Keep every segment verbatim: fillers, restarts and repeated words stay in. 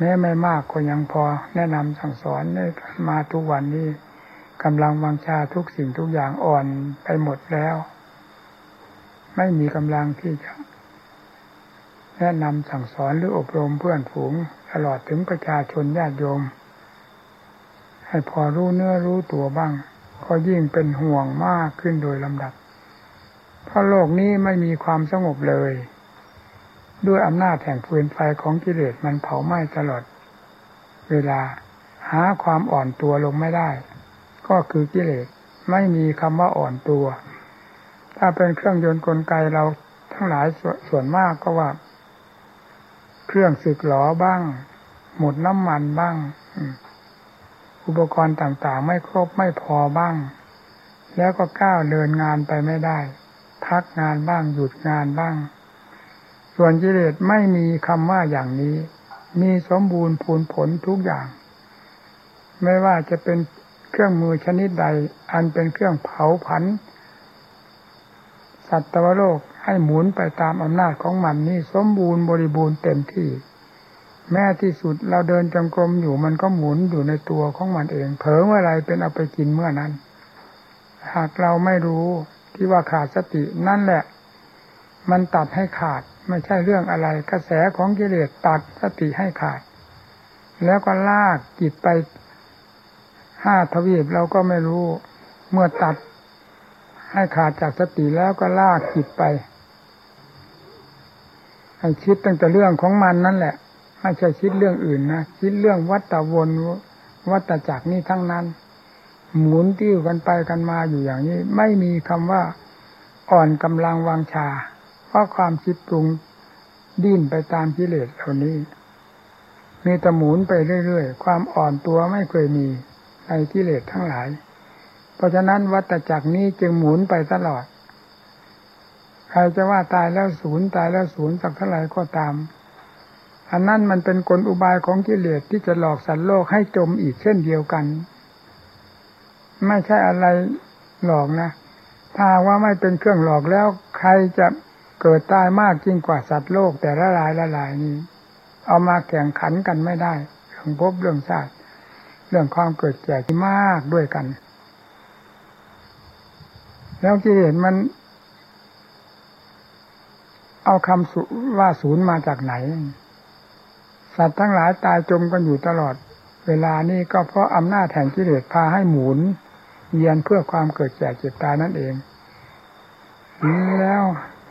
ม้ไม่มากก็ยังพอแนะนำสั่งสอนได้มาทุกวันนี้กำลังวังชาทุกสิ่งทุกอย่างอ่อนไปหมดแล้วไม่มีกำลังที่จะแนะนำสั่งสอนหรืออบรมเพื่อนฝูงตลอดถึงประชาชนญาติโยมให้พอรู้เนื้อรู้ตัวบ้างก็ยิ่งเป็นห่วงมากขึ้นโดยลำดับเพราะโลกนี้ไม่มีความสงบเลยด้วยอำนาจแห่งฟืนไฟของกิเลสมันเผาไหม้ตลอดเวลาหาความอ่อนตัวลงไม่ได้ก็คือกิเลสไม่มีคำว่าอ่อนตัวถ้าเป็นเครื่องยนต์กลไกเราทั้งหลายสส่วนมากก็ว่าเครื่องสึกหรอบ้างหมดน้ำมันบ้างอุปกรณ์ต่างๆไม่ครบไม่พอบ้างแล้วก็ก้าวเดินงานไปไม่ได้พักงานบ้างหยุดงานบ้างส่วนกิเลสไม่มีคำว่าอย่างนี้มีสมบูรณ์พูนผลทุกอย่างไม่ว่าจะเป็นเครื่องมือชนิดใดอันเป็นเครื่องเผาผลาญสัตวโลกให้หมุนไปตามอำนาจของมันนี่สมบูรณ์บริบูรณ์เต็มที่แม้ที่สุดเราเดินจงกรมอยู่มันก็หมุนอยู่ในตัวของมันเองเผลอเมื่อไรเป็นเอาไปกินเมื่อนั้นหากเราไม่รู้ที่ว่าขาดสตินั่นแหละมันตัดให้ขาดไม่ใช่เรื่องอะไรกระแสของกิเลสตัดสติให้ขาดแล้วก็ลากจิตไปห้าทวีปเราก็ไม่รู้เมื่อตัดให้ขาดจากสติแล้วก็ลากจิตไปให้คิดตั้งแต่เรื่องของมันนั่นแหละไม่ใช่คิดเรื่องอื่นนะคิดเรื่องวัฏวนวัฏจักรนี้ทั้งนั้นหมุนติ้วกันไปกันมาอยู่อย่างนี้ไม่มีคำว่าอ่อนกำลังวังชาเพราะความคิดปรุงดิ้นไปตามกิเลสเหล่านี้มีแต่หมุนไปเรื่อยๆความอ่อนตัวไม่เคยมีในกิเลสทั้งหลายเพราะฉะนั้นวัฏจักรนี้จึงหมุนไปตลอดใครจะว่าตายแล้วศูนย์ตายแล้วศูนย์สักเท่าไหร่ก็ตามอันนั้นมันเป็นกลอุบายของกิเลสที่จะหลอกสัตว์โลกให้จมอีกเช่นเดียวกันไม่ใช่อะไรหลอกนะถ้าว่าไม่เป็นเครื่องหลอกแล้วใครจะเกิดตายมากยิ่งกว่าสัตว์โลกแต่ละรายละรายนี้เอามาแข่งขันกันไม่ได้เรื่องภพเรื่องชาติเรื่องความเกิดแก่ที่มากด้วยกันแล้วกิเลสมันเอาคำสุว่าศูนย์มาจากไหนสัตว์ทั้งหลายตายจมกันอยู่ตลอดเวลานี้ก็เพราะอำนาจแห่งกิเลสพาให้หมุนเวียนเพื่อความเกิดแก่เจ็บตายนั่นเองแล้ว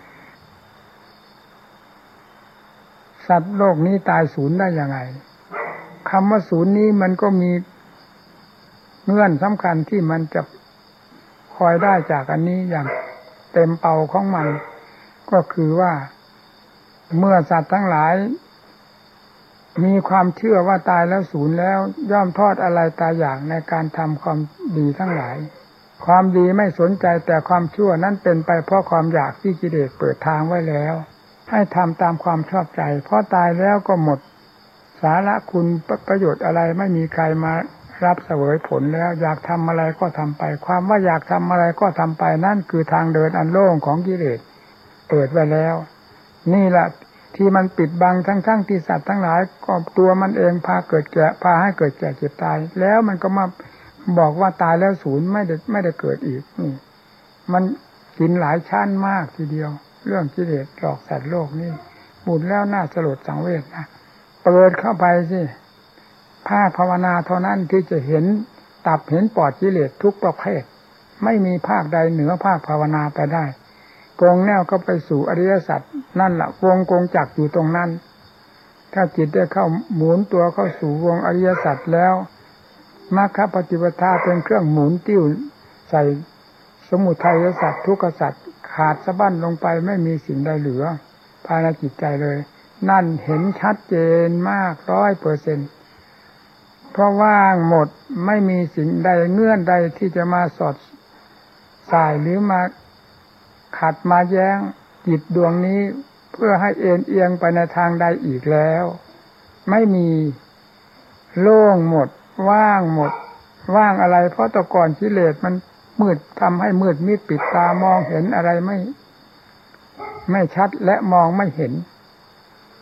สัตว์โลกนี้ตายศูนย์ได้ยังไงคำว่าศูนย์นี้มันก็มีเงื่อนสำคัญที่มันจะคอยได้จากอันนี้อย่างเต็มเป่าของมันก็คือว่าเมื่อสัตว์ทั้งหลายมีความเชื่อว่าตายแล้วศูนย์แล้วย่อมทอดอะไรตายอยากในการทำความดีทั้งหลายความดีไม่สนใจแต่ความชั่วนั้นเป็นไปเพราะความอยากที่กิเลสเปิดทางไว้แล้วให้ทำตามความชอบใจเพราะตายแล้วก็หมดสาระคุณประโยชน์อะไรไม่มีใครมารับเสวยผลแล้วอยากทำอะไรก็ทำไปความว่าอยากทำอะไรก็ทำไปนั่นคือทางเดินอันโล่งของกิเลสเปิดไว้แล้วนี่แหละที่มันปิดบังทั้งๆ ท, ที่สัตว์ทั้งหลายก็ตัวมันเองพาเกิดแก่พาให้เกิดแก่เจ็บตายแล้วมันก็มาบอกว่าตายแล้วศูนย์ไม่ได้ไม่ได้เกิดอีกนี่มันกินหลายชั้นมากทีเดียวเรื่องกิเลสหลอกสัตว์โลกนี่บุญแล้วน่าสลดสังเวชนะเปิดเข้าไปสิภาคภาวนาเท่านั้นที่จะเห็นตับเห็นปอดกิเลสทุกประเภทไม่มีภาคใดเหนือภาคภาวนาไปได้กงแนวก็ไปสู่อริยสัจนั่นแหละวงกงจักอยู่ตรงนั้นถ้าจิตได้เข้าหมุนตัวเข้าสู่วงอริยสัจแล้วมรรคปฏิปทาเป็นเครื่องหมุนติ้วใส่สมุทัยสัจทุกขสัจขาดสะบั้นลงไปไม่มีสิ่งใดเหลือภายในจิตใจเลยนั่นเห็นชัดเจนมากร้อยเปอร์เซ็นต์เพราะว่างหมดไม่มีสิ่งใดเงื่อนใดที่จะมาสอดสายหรือมาขัดมาแย้งจิตดวงนี้เพื่อให้เอ็นเอียงไปในทางใดอีกแล้วไม่มีโล่งหมดว่างหมดว่างอะไรเพราะแต่ก่อนกิเลสมันมืดทำให้มืดมิดปิดตามองเห็นอะไรไม่ไม่ชัดและมองไม่เห็น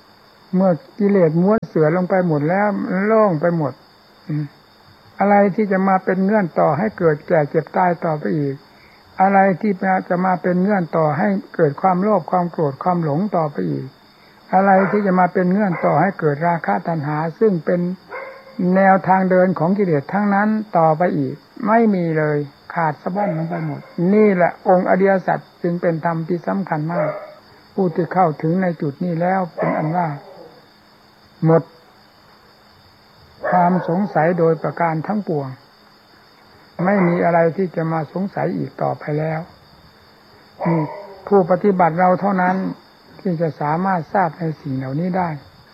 เมื่อกิเลสม้วนเสือลงไปหมดแล้วโล่งไปหมดอะไรที่จะมาเป็นเงื่อนต่อให้เกิดแก่เจ็บตายต่อไปอีกอะไรที่จะมาเป็นเงื่อนต่อให้เกิดความโลภความโกรธความหลงต่อไปอีกอะไรที่จะมาเป็นเงื่อนต่อให้เกิดราคะตัณหาซึ่งเป็นแนวทางเดินของกิเลสทั้งนั้นต่อไปอีกไม่มีเลยขาดสะบั้นลงไปหมดนี่แหละองค์อริยสัจจึงเป็นธรรมที่สำคัญมากผู้ที่เข้าถึงในจุดนี้แล้วเป็นอันว่าหมดความสงสัยโดยประการทั้งปวงไม่มีอะไรที่จะมาสงสัยอีกต่อไปแล้วผู้ปฏิบัติเราเท่านั้นที่จะสามารถทราบในสิ่งเหล่านี้ได้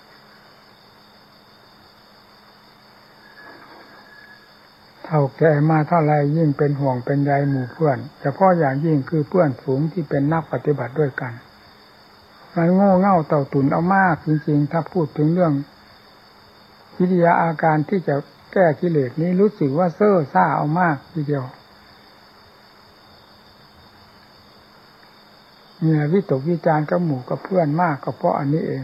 เท่าแก่มาเท่าไรยิ่งเป็นห่วงเป็นใยหมู่เพื่อนเฉพาะอย่างยิ่งคือเพื่อนฝูงที่เป็นนักปฏิบัติด้วยกันมันโง่เง่าเต่าตุ่นเอามากจริงๆถ้าพูดถึงเรื่องวิทยาอาการที่จะแก้กิเลสนี้รู้สึกว่าเซ่อซ่าเอามากทีเดียวเนี่ยวิตกวิจารณ์กับหมู่กับเพื่อนมากก็เพราะอันนี้เอง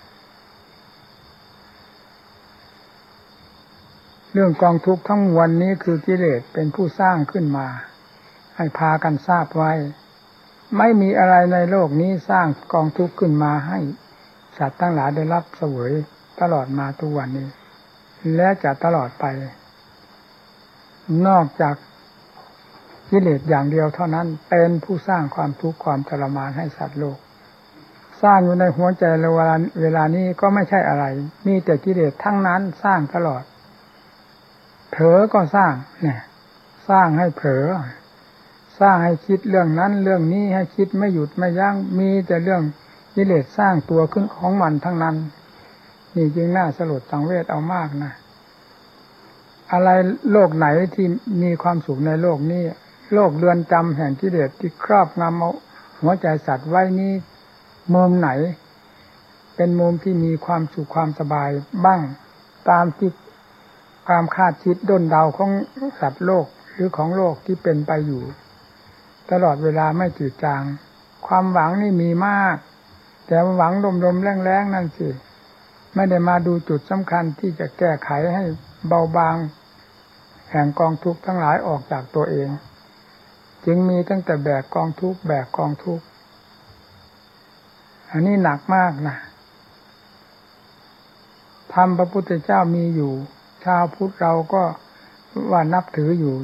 เรื่องกองทุกข์ทั้งมวลนี้คือกิเลสเป็นผู้สร้างขึ้นมาให้พากันทราบไว้ไม่มีอะไรในโลกนี้สร้างกองทุกข์ขึ้นมาให้สัตว์ทั้งหลายได้รับเสวยตลอดมาทุกวันนี้และจะตลอดไปนอกจากกิเลสอย่างเดียวเท่านั้นเป็นผู้สร้างความทุกข์ความทรมานให้สัตว์โลกสร้างอยู่ในหัวใจเราเวลาเวลานี้ก็ไม่ใช่อะไรมีแต่กิเลสทั้งนั้นสร้างตลอดเผลอก็สร้างเนี่ยสร้างให้เผลอสร้างให้คิดเรื่องนั้นเรื่องนี้ให้คิดไม่หยุดไม่ยั้งมีแต่เรื่องกิเลสสร้างตัวขึ้นของมันทั้งนั้นนี่จึงน่าสลดสังเวชเอามากนะอะไรโลกไหนที่มีความสุขในโลกนี้โลกเรือนจำแห่งกิเลสที่ครอบงำเอาหัวใจสัตว์ไว้นี้มุมไหนเป็นมุมที่มีความสุขความสบายบ้างตามที่ความคาดคิดด้นเดาของสัตว์โลกหรือของโลกที่เป็นไปอยู่ตลอดเวลาไม่จืดจางความหวังนี่มีมากแต่หวังลมๆแรงๆนั่นสิไม่ได้มาดูจุดสำคัญที่จะแก้ไขให้เบาบางแห่งกองทุกข์ทั้งหลายออกจากตัวเองจึงมีตั้งแต่แบกกองทุกข์แบกกองทุกข์อันนี้หนักมากนะธรรมพระพุทธเจ้ามีอยู่ชาวพุทธเราก็ว่านับถืออยู่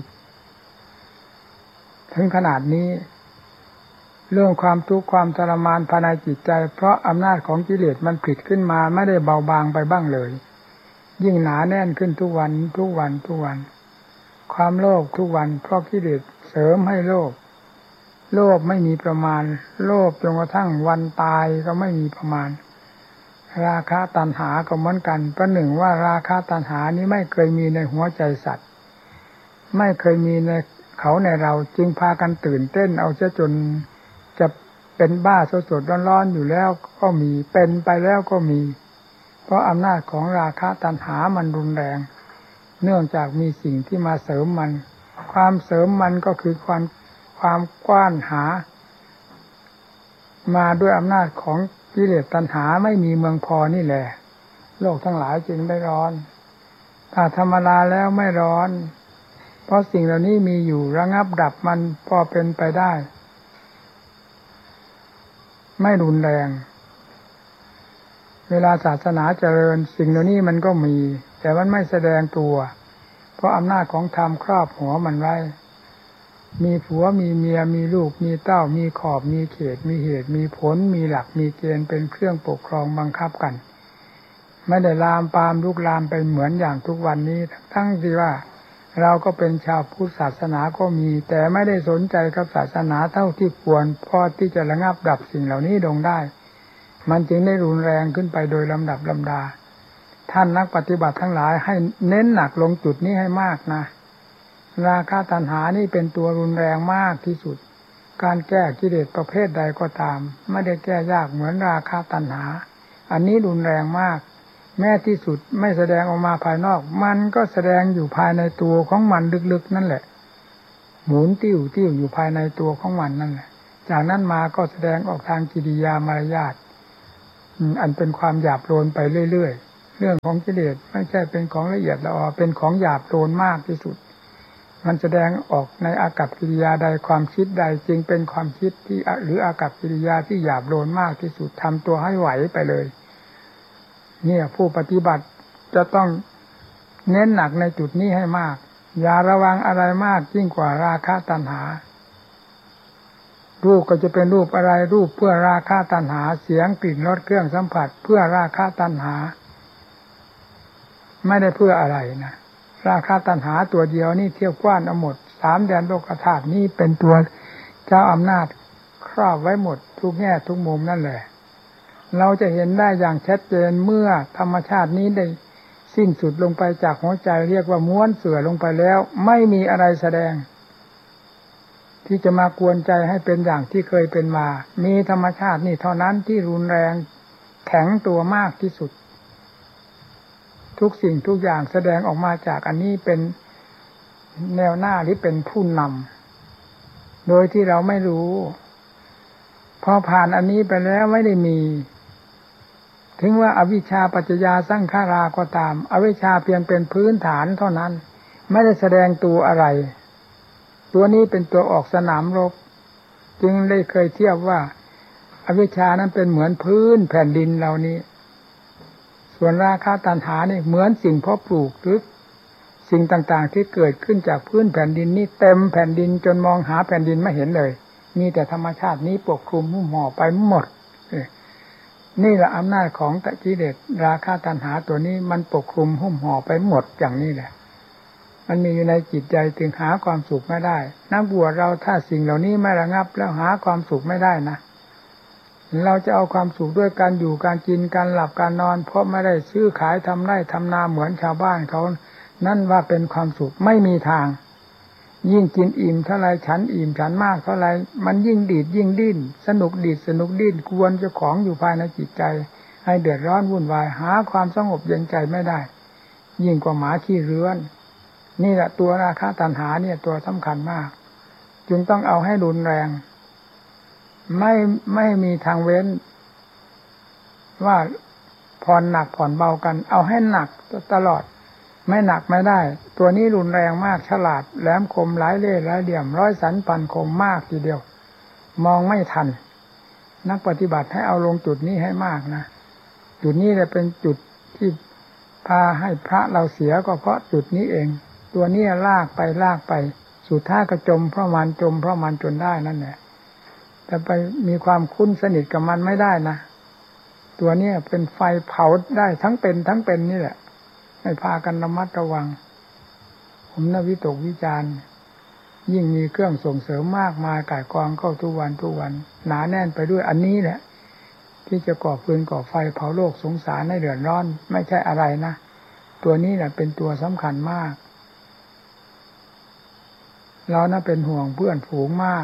ถึงขนาดนี้เรื่องความทุกข์ความทรมานภายในจิตใจเพราะอำนาจของกิเลสมันผลิตขึ้นมาไม่ได้เบาบางไปบ้างเลยยิ่งหนาแน่นขึ้นทุกวันทุกวันทุกวันความโลภทุกวันเพราะกิเลสเสริมให้โลภโลภไม่มีประมาณโลภจนกระทั่งวันตายก็ไม่มีประมาณราคะตัณหาก็เหมือนกันประหนึ่งว่าราคะตัณหานี้ไม่เคยมีในหัวใจสัตว์ไม่เคยมีในเขาในเราจึงพากันตื่นเต้นเอาเสียจนจะเป็นบ้าสดๆร้อนๆอยู่แล้วก็มีเป็นไปแล้วก็มีเพราะอำนาจของราคะตัณหามันรุนแรงเนื่องจากมีสิ่งที่มาเสริมมันความเสริมมันก็คือความความกว้านหามาด้วยอำนาจของกิเลสตัณหาไม่มีเมืองพอนี่แหละโลกทั้งหลายจึงได้ร้อนถ้าธรรมดาแล้วไม่ร้อนเพราะสิ่งเหล่านี้มีอยู่ระงับดับมันพอเป็นไปได้ไม่รุนแรงเวลาศาสนาเจริญสิ่งเหล่านี้มันก็มีแต่มันไม่แสดงตัวเพราะอำนาจของธรรมครอบหัวมันไว้มีผัวมีเมียมีลูกมีเต้ามีขอบมีเขตมีเหตุมีผลมีหลักมีเกณฑ์เป็นเครื่องปกครองบังคับกันไม่ได้ลามปามลุกลามไปเหมือนอย่างทุกวันนี้ทั้งที่ว่าเราก็เป็นชาวพุทธศาสนาก็มีแต่ไม่ได้สนใจกับศาสนาเท่าที่ควรพอที่จะระงับดับสิ่งเหล่านี้ลงได้มันจึงได้รุนแรงขึ้นไปโดยลำดับลำดาท่านนักปฏิบัติทั้งหลายให้เน้นหนักลงจุดนี้ให้มากนะราคะตัณหานี่เป็นตัวรุนแรงมากที่สุดการแก้กิเลสประเภทใดก็ตามไม่ได้แก้ยากเหมือนราคะตัณหาอันนี้รุนแรงมากแม้ที่สุดไม่แสดงออกมาภายนอกมันก็แสดงอยู่ภายในตัวของมันลึกๆนั่นแหละหมุนติ้วติ้วอยู่ภายในตัวของมันนั่นแหละจากนั้นมาก็แสดงออกทางกิริยามารยาทอันเป็นความหยาบโลนไปเรื่อยๆเรื่องของกิเลสไม่ใช่เป็นของละเอียดละออเป็นของหยาบโลนมากที่สุดมันแสดงออกในอากัปกิริยาใดความคิดใดจึงเป็นความคิดที่หรืออากัปกิริยาที่หยาบโลนมากที่สุดทำตัวให้ไหวไปเลยเนี่ยผู้ปฏิบัติจะต้องเน้นหนักในจุดนี้ให้มากอย่าระวังอะไรมากยิ่งกว่าราคะตัณหารูปก็จะเป็นรูปอะไรรูปเพื่อราคะตัณหาเสียงกลิ่นรสเครื่องสัมผัสเพื่อราคะตัณหาไม่ได้เพื่ออะไรนะราคะตัณหาตัวเดียวนี่เที่ยวกว้านเอาหมดสามแดนโลกธาตุนี่เป็นตัวเจ้าอำนาจครอบไว้หมดทุกแง่ทุกมุมนั่นแหละเราจะเห็นได้อย่างชัดเจนเมื่อธรรมชาตินี้ได้สิ้นสุดลงไปจากหัวใจเรียกว่าม้วนเสื่อลงไปแล้วไม่มีอะไรแสดงที่จะมากวนใจให้เป็นอย่างที่เคยเป็นมามีธรรมชาตินี่เท่านั้นที่รุนแรงแข็งตัวมากที่สุดทุกสิ่งทุกอย่างแสดงออกมาจากอันนี้เป็นแนวหน้าหรือเป็นผู้นำโดยที่เราไม่รู้พอผ่านอันนี้ไปแล้วไม่ได้มีถึงว่าอวิชชาปัจจยาสังขาราก็ตามอวิชชาเพียงเป็นพื้นฐานเท่านั้นไม่ได้แสดงตัวอะไรตัวนี้เป็นตัวออกสนามรบจึงได้เคยเทียบว่าอวิชชานั้นเป็นเหมือนพื้นแผ่นดินเหล่านี้ส่วนราคะตัณหานี่เหมือนสิ่งเพาะปลูกหรือสิ่งต่างๆที่เกิดขึ้นจากพื้นแผ่นดินนี้เต็มแผ่นดินจนมองหาแผ่นดินไม่เห็นเลยมีแต่ธรรมชาตินี้ปกคลุมหุ้มห่อไปหมดนี่แหละอำนาจของกิเลสราคะตัณหาตัวนี้มันปกคลุมหุ้มห่อไปหมดอย่างนี้แหละมันมีอยู่ในจิตใจถึงหาความสุขไม่ได้นักบวชเราถ้าสิ่งเหล่านี้ไม่ระงับแล้วหาความสุขไม่ได้นะเราจะเอาความสุขด้วยการอยู่การกินการหลับการนอนเพราะไม่ได้ซื้อขายทำไร่ทำนาเหมือนชาวบ้านเขานั่นว่าเป็นความสุขไม่มีทางยิ่งกินอิ่มเท่าไรฉันอิ่มฉันมากเท่าไรมันยิ่งดีดยิ่งดิ้นสนุกดีดสนุกดิ้นกวนเจ้าของอยู่ภายในจิตใจให้เดือดร้อนวุ่นวายหาความสงบเย็นใจไม่ได้ยิ่งกว่าหมาขี้เรื้อนนี่แหละตัวราคะตัณหาเนี่ยตัวสำคัญมากจึงต้องเอาให้รุนแรงไม่ไม่มีทางเว้นว่าผ่อนหนักผ่อนเบากันเอาให้หนักตลอดไม่หนักไม่ได้ตัวนี้รุนแรงมากฉลาดแหลมคมหลายเล่ห์หลายเหลี่ยมร้อยสันพันคมมากทีเดียวมองไม่ทันนักปฏิบัติให้เอาลงจุดนี้ให้มากนะจุดนี้เลยเป็นจุดที่พาให้พระเราเสียก็เพราะจุดนี้เองตัวนี้ลากไปลากไปสุดท้ายก็จมเพราะมันจมเพราะมันจนได้นั่นแหละแต่ไปมีความคุ้นสนิทกับมันไม่ได้นะตัวนี้เป็นไฟเผาได้ทั้งเป็นทั้งเป็นนี่แหละให้พากันระมัดระวังผมน่ะวิตกวิจารณ์ยิ่งมีเครื่องส่งเสริมมากมายก่ายกองเข้าทุกวันทุกวันหนาแน่นไปด้วยอันนี้แหละที่จะก่อฟืนก่อไฟเผาโลกสงสารให้เดือดร้อนไม่ใช่อะไรนะตัวนี้แหละเป็นตัวสำคัญมากเราน่ะเป็นห่วงเพื่อนฝูงมาก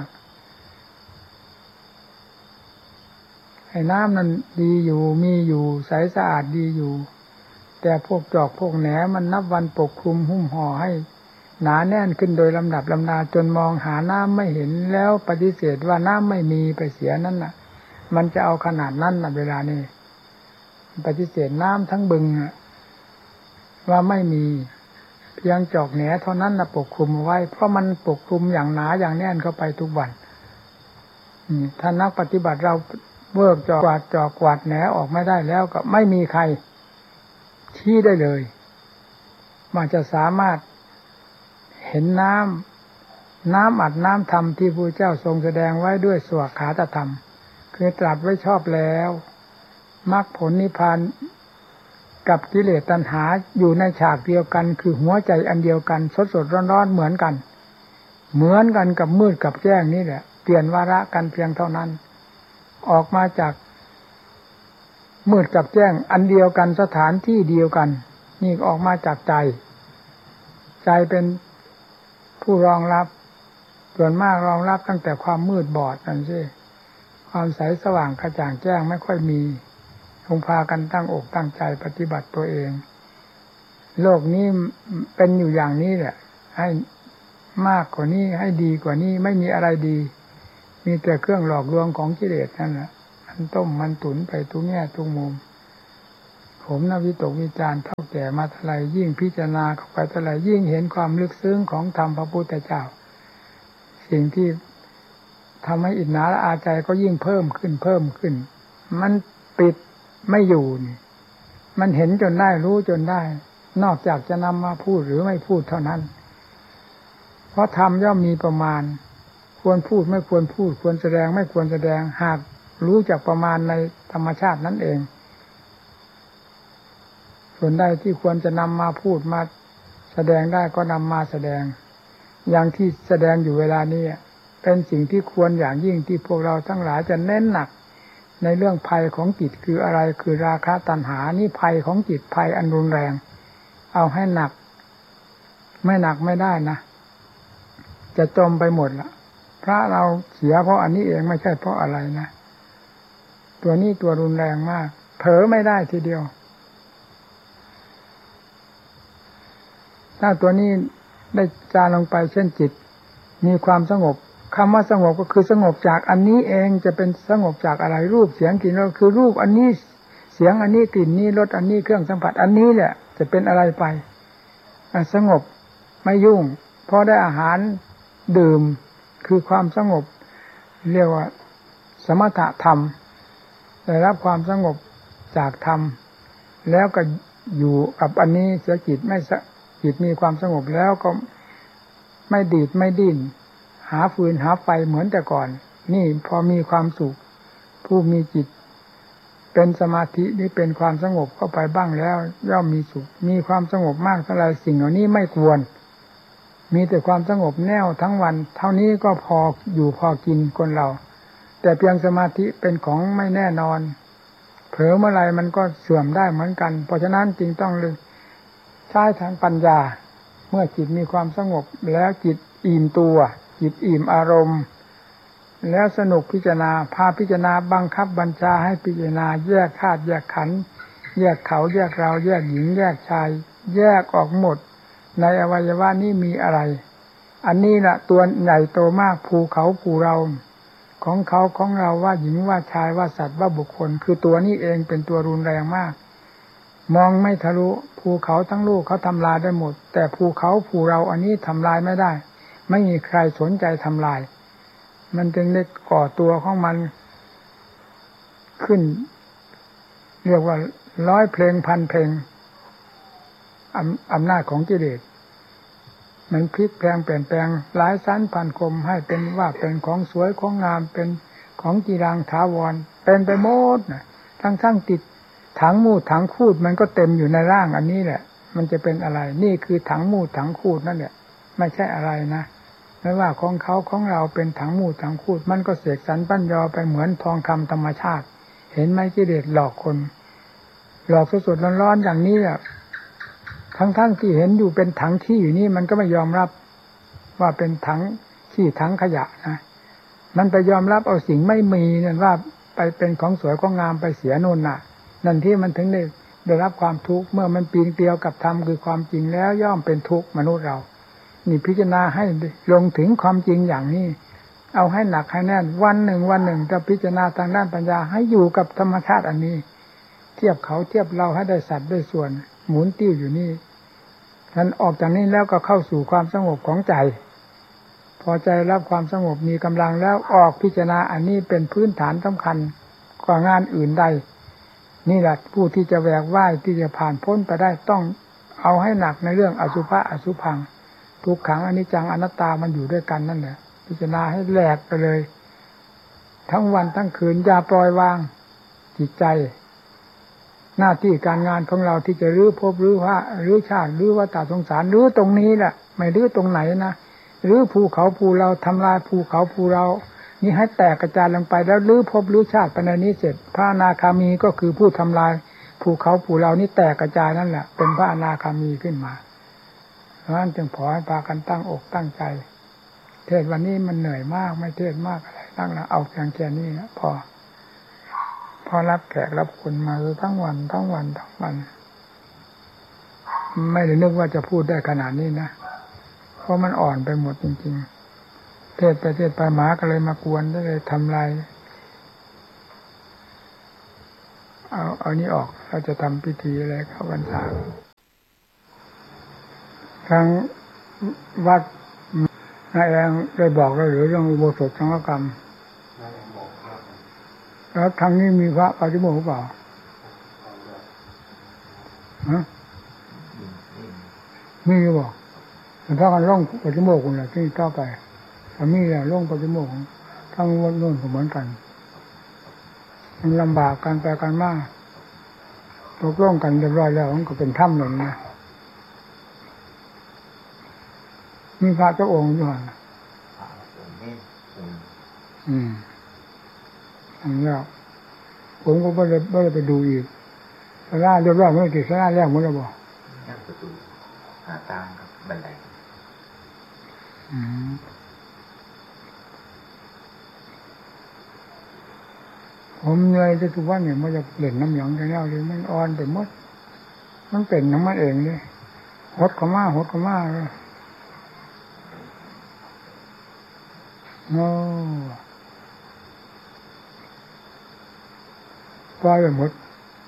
ไอ้น้ำนั้นดีอยู่มีอยู่ใสสะอาดดีอยู่แต่พวกจอกพวกแหนมันนับวันปกคลุมหุ้มห่อให้หนาแน่นขึ้นโดยลำดับลำดาจนมองหาน้ำไม่เห็นแล้วปฏิเสธว่าน้ำไม่มีไปเสียนั่นน่ะมันจะเอาขนาดนั้นน่ะเวลานี้ปฏิเสธน้ำทั้งบึงว่าไม่มีเพียงจอกแหนเท่านั้นน่ะปกคลุมไว้เพราะมันปกคลุมอย่างหนาอย่างแน่นเข้าไปทุกวันถ้านักปฏิบัติเราเวิร์กจอกกวาดจอกกวาดแหนออกไม่ได้แล้วก็ไม่มีใครชี้ได้เลยมันจะสามารถเห็นน้ำน้ำอัดน้ำธรรมที่พระเจ้าทรงแสดงไว้ด้วยสวากขาตธรรมคือตรัสไว้ชอบแล้วมรรคผลนิพพานกับกิเลสตัณหาอยู่ในฉากเดียวกันคือหัวใจอันเดียวกันสดสดร้อนๆเหมือนกันเหมือนกันกับมืดกับแจ้งนี่แหละเปลี่ยนวาระกันเพียงเท่านั้นออกมาจากมืดกับแจ้งอันเดียวกันสถานที่เดียวกันนี่ออกมาจากใจใจเป็นผู้รองรับส่วนมากรองรับตั้งแต่ความมืดบอดนั่นสิความใสสว่างกระจ่างแจ้งไม่ค่อยมีคงพากันตั้งอกตั้งใจปฏิบัติตัวเองโลกนี้เป็นอยู่อย่างนี้แหละให้มากกว่านี้ให้ดีกว่านี้ไม่มีอะไรดีมีแต่เครื่องหลอกลวงของกิเลสนั่นแหละมันต้มมันตุ๋นไปทุกแง่ทุกมุมผมนะวิตกวิจารณ์เท่าแก่มาเท่าไรยิ่งพิจารณาเข้าไปเท่าไรยิ่งเห็นความลึกซึ้งของธรรมพระพุทธเจ้าสิ่งที่ทำให้อิจฉาละอาใจก็ยิ่งเพิ่มขึ้นเพิ่มขึ้นมันปิดไม่อยู่นี่มันเห็นจนได้รู้จนได้นอกจากจะนำมาพูดหรือไม่พูดเท่านั้นเพราะธรรมย่อมมีประมาณควรพูดไม่ควรพูดควรแสดงไม่ควรแสดงหากรู้จักประมาณในธรรมชาตินั่นเองส่วนใดที่ควรจะนำมาพูดมาแสดงได้ก็นำมาแสดงอย่างที่แสดงอยู่เวลานี้เป็นสิ่งที่ควรอย่างยิ่งที่พวกเราทั้งหลายจะเน้นหนักในเรื่องภัยของจิตคืออะไรคือราคะตัณหานี่ภัยของจิตภัยอันรุนแรงเอาให้หนักไม่หนักไม่ได้นะจะจมไปหมดละพระเราเสียเพราะอันนี้เองไม่ใช่เพราะอะไรนะตัวนี้ตัวรุนแรงมากเผลอไม่ได้ทีเดียวถ้าตัวนี้ได้จางลงไปเช่นจิตมีความสงบคำว่าสงบก็คือสงบจากอันนี้เองจะเป็นสงบจากอะไรรูปเสียงกลิ่นรสคือรูปอันนี้เสียงอันนี้กลิ่นนี้รสอันนี้เครื่องสัมผัสอันนี้แหละจะเป็นอะไรไปสงบไม่ยุ่งพอได้อาหารดื่มคือความสงบเรียกว่าสมถะธรรมได้รับความสงบจากธรรมแล้วก็อยู่กับอันนี้เสียจิตไม่จิตมีความสงบแล้วก็ไม่ดีดไม่ดิ้นหาฟืนหาไฟเหมือนแต่ก่อนนี่พอมีความสุขผู้มีจิตเป็นสมาธินี่เป็นความสงบเข้าไปบ้างแล้วย่อมมีสุขมีความสงบมากเท่าไรสิ่งเหล่านี้ไม่ควรมีแต่ความสงบแน่วทั้งวันเท่านี้ก็พออยู่พอกินคนเราแต่เพียงสมาธิเป็นของไม่แน่นอนเผลอเมื่อไรมันก็เสื่อมได้เหมือนกันเพราะฉะนั้นจึงต้องเลยใช้ทางปัญญาเมื่อจิตมีความสงบแล้วจิตอิ่มตัวจิตอิ่มอารมณ์แล้วสนุกพิจารณาพาพิจารณาบังคับบัญชาให้พิจารณาแยกธาตุแยกขันธ์แยกเขาแยกเราแยกหญิงแยกชายแยกออกหมดในอวัยวะนี้มีอะไรอันนี้แหละตัวใหญ่โตมากภูเขาภูเราของเขาของเราว่าหญิงว่าชายว่าสัตว์ว่าบุคคลคือตัวนี้เองเป็นตัวรุนแรงมากมองไม่ทะลุภูเขาทั้งลูกเขาทำลายได้หมดแต่ภูเขาภูเราอันนี้ทำลายไม่ได้ไม่มีใครสนใจทำลายมันจึงได้ก่อตัวของมันขึ้นเรียกว่าร้อยเพลงพันเพลงอำอำนาจของกิเลสมันพลิกแปลงเปลี่ยนแปลงหลายชั้นพันคมให้เป็นว่าเป็นของสวยของงามเป็นของกีรังถาวรเป็นไปหมดนะทั้งทั้งติดถังมูดถังคูดมันก็เต็มอยู่ในร่างอันนี้แหละมันจะเป็นอะไรนี่คือถังมูดถังคูดนั่นแหละไม่ใช่อะไรนะไม่ว่าของเขาของเราเป็นถังมูดถังคูดมันก็เสกสรรปั้นยอไปเหมือนทองคำธรรมชาติเห็นไหมกิเลสหลอกคนหลอกสดๆร้อนๆอย่างนี้อ่ะทั้งๆที่เห็นอยู่เป็นถังขี้อยู่นี่มันก็ไม่ยอมรับว่าเป็นถังขี้ถังขยะนะมันไปยอมรับเอาสิ่งไม่มีนั่นว่าไปเป็นของสวยของงามไปเสียนู่นน่ะนั่นที่มันถึงได้ได้รับความทุกข์เมื่อมันปีนเกลียวกับธรรมคือความจริงแล้วย่อมเป็นทุกข์มนุษย์เรานี่พิจารณาให้ลงถึงความจริงอย่างนี้เอาให้หนักให้แน่นวันหนึ่งวันหนึ่งจะพิจารณาทางด้านปัญญาให้อยู่กับธรรมชาติอันนี้เทียบเขาเทียบเราให้ได้สัตว์ได้ส่วนหมุนติ้วอยู่นี่ท่านออกจากนี้แล้วก็เข้าสู่ความสงบของใจพอใจรับความสงบมีกำลังแล้วออกพิจารณาอันนี้เป็นพื้นฐานสำคัญกว่างานอื่นใดนี่แหละผู้ที่จะแหวกว่ายที่จะผ่านพ้นไปได้ต้องเอาให้หนักในเรื่องอสุภะอสุภังทุกขังอนิจจังอนัตตามันอยู่ด้วยกันนั่นแหละพิจารณาให้แหลกไปเลยทั้งวันทั้งคืนอย่าปล่อยวางจิตใจหน้าที่การงานของเราที่จะรื้อภพรื้อพระรื้อชาติรื้อวัฏสงสารรื้อตรงนี้แหละไม่รื้อตรงไหนนะรื้อภูเขาภูเราทำลายภูเขาภูเรานี่ให้แตกกระจายลงไปแล้วรื้อภพรื้อชาติไปในนี้เสร็จพระอนาคามีก็คือผู้ทำลายภูเขาภูเรานี่แตกกระจายนั่นแหละเป็นพระอนาคามีขึ้นมาเพราะฉะนั้นจึงขอให้พากันตั้งอกตั้งใจเทศวันนี้มันเหนื่อยมากไม่เทศมากอะไรตั้งนะเอาเพียงแค่นี้นะพอพอรับแขกรับคนมาทั้งวันทั้งวันทั้งวันไม่ได้นึกว่าจะพูดได้ขนาดนี้นะเพราะมันอ่อนไปหมดจริงๆเทศไปเทศไปหมาก็เลยมากวนได้เลยทำลายเอาเอานี้ออกเราจะทำพิธีอะไรเข้าพรรษาทางวัดนายแองได้บอกแล้วหรือเรื่องอุโบสถสังฆกรรมแล้วทางนี้มีพระปฏิโมกข์เปล่าฮะมีหรือเปล่าแต่ถ้ากันร่องปฏิโมกข์คนละที่ต่อไปถ้ามีแหละร่องปฏิโมกข์ทั้งวันโน้นก็เหมือนกันมันลำบากการไปกันมากตกลงกันเรียบร้อยแล้วมันก็เป็นถ้ำหนึ่งนะมีพระเจ้าองค์อยู่ห่างอืมอันนี้ผมก็ไม่ได้ไม่ได้ไปดูอีกสาราเรียบร้อยเมื่อกี้สาราแรกหมดแล้วบ่นั่งประตูหาต่างกับบันไดอืมผมเหนื่อยจะทุกวันเนี่ยมันจะเล่นน้ำหยองจะเล่าเลยมันอ่อนไปหมดมันเป็นน้ำมันเองเลยหดเขามาหดเขามาเลยโอ้ปล่อยไปหมด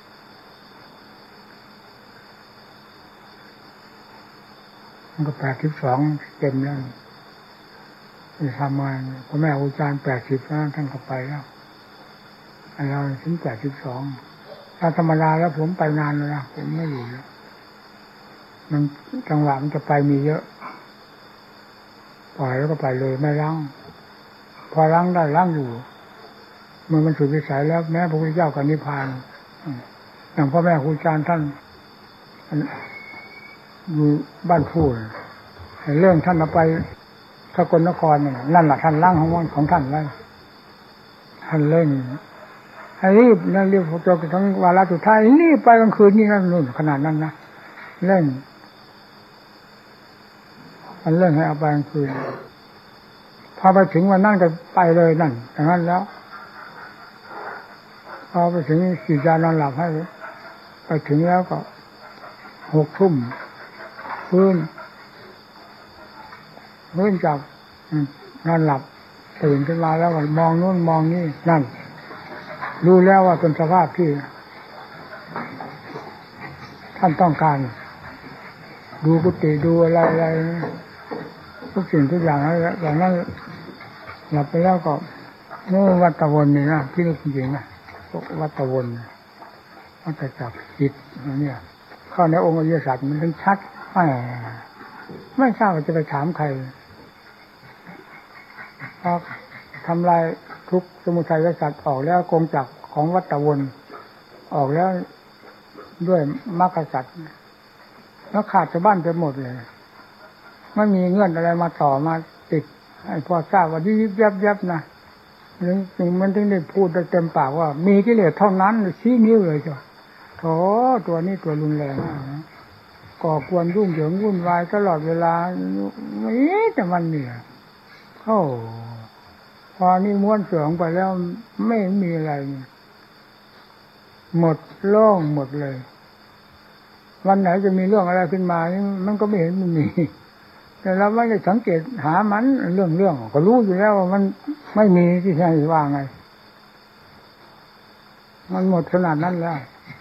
มันก็แปดสิบสองเต็มแล้วที่ทำงานพ่อแม่อาจารย์แปดสิบแล้วท่านก็ไปแล้วไอ้เราถึงแปดสิบสองถ้าธรรมดาแล้วผมไปนานแล้วนะผมไม่อยู่แล้วมันจังหวะมันจะไปมีเยอะปล่อยแล้วก็ไปเลยไม่รั้งพอรั้งได้รั้งอยู่เมื่อมันสุดวิสัยแล้วแม้พระพุทธเจ้ากับนิพพานอย่างพ่อแม่ครูอาจารย์ท่านอยู่บ้านพูดเรื่องท่านเอาไปสกลนครนั่นแหละท่านรั้งของของท่านไว้ท่านเร่งให้รีบนั่นรีบจนทั้งวาระสุดท้ายรีบไปกลางคืนนี่นั่นนู่นขนาดนั้นนะเร่งมันเร่งให้เอาไปกลางคืนพอไปถึงวันนั่นก็ไปเลยนั่นอย่างนั้นแล้วพอไปถึงสี่จานอนหลับให้ไปถึงแล้วก็หกทุ่มฟื้นฟื้นจากนอนหลับตื่นขึ้นมาแล้วก็มองโน้นมองนี่นั่นรู้แล้วว่าเป็นสภาพที่ท่านต้องการดูกุฏิดูอะไรอะไรทุกสิ่งทุกอย่างอะไรอย่างนั้นหลับไปแล้วก็โน้วัตวนนี่นะที่นี่จริงๆนะวัตวนวัตจักรจิตเนี่ยเข้าในองค์อริยสัจมันถึงชัดไม่ไม่ทราบว่าจะไปถามใครเพราะทำลายทุกสมุทัยสัจออกแล้วกงจักรของวัตวนออกแล้วด้วยมรรคสัจแล้วขาดชาวบ้านไปหมดเลยไม่มีเงื่อนอะไรมาต่อมาติดให้พอทราบว่ายิบยับยับนะถึงมันถึงได้พูดได้เต็มปากว่ามีกิเลสเท่านั้นชี้นิ้วเลยจ้ะโถตัวนี้ตัวรุนแรงก่อกวนยุ่งเหยิงวุ่นวายตลอดเวลาไม่แต่มันเนี่ยโอ้พอนี่ม้วนเสืองไปแล้วไม่มีอะไรหมดโล่งหมดเลยวันไหนจะมีเรื่องอะไรขึ้นมานี่มันก็ไม่เห็นมันมีแต่เราไม่ได้สังเกตหามันเรื่องเรื่องก็รู้อยู่แล้วว่ามันไม่มีที่ใช่ว่าไงมันหมดขนาดนั้นแล้ว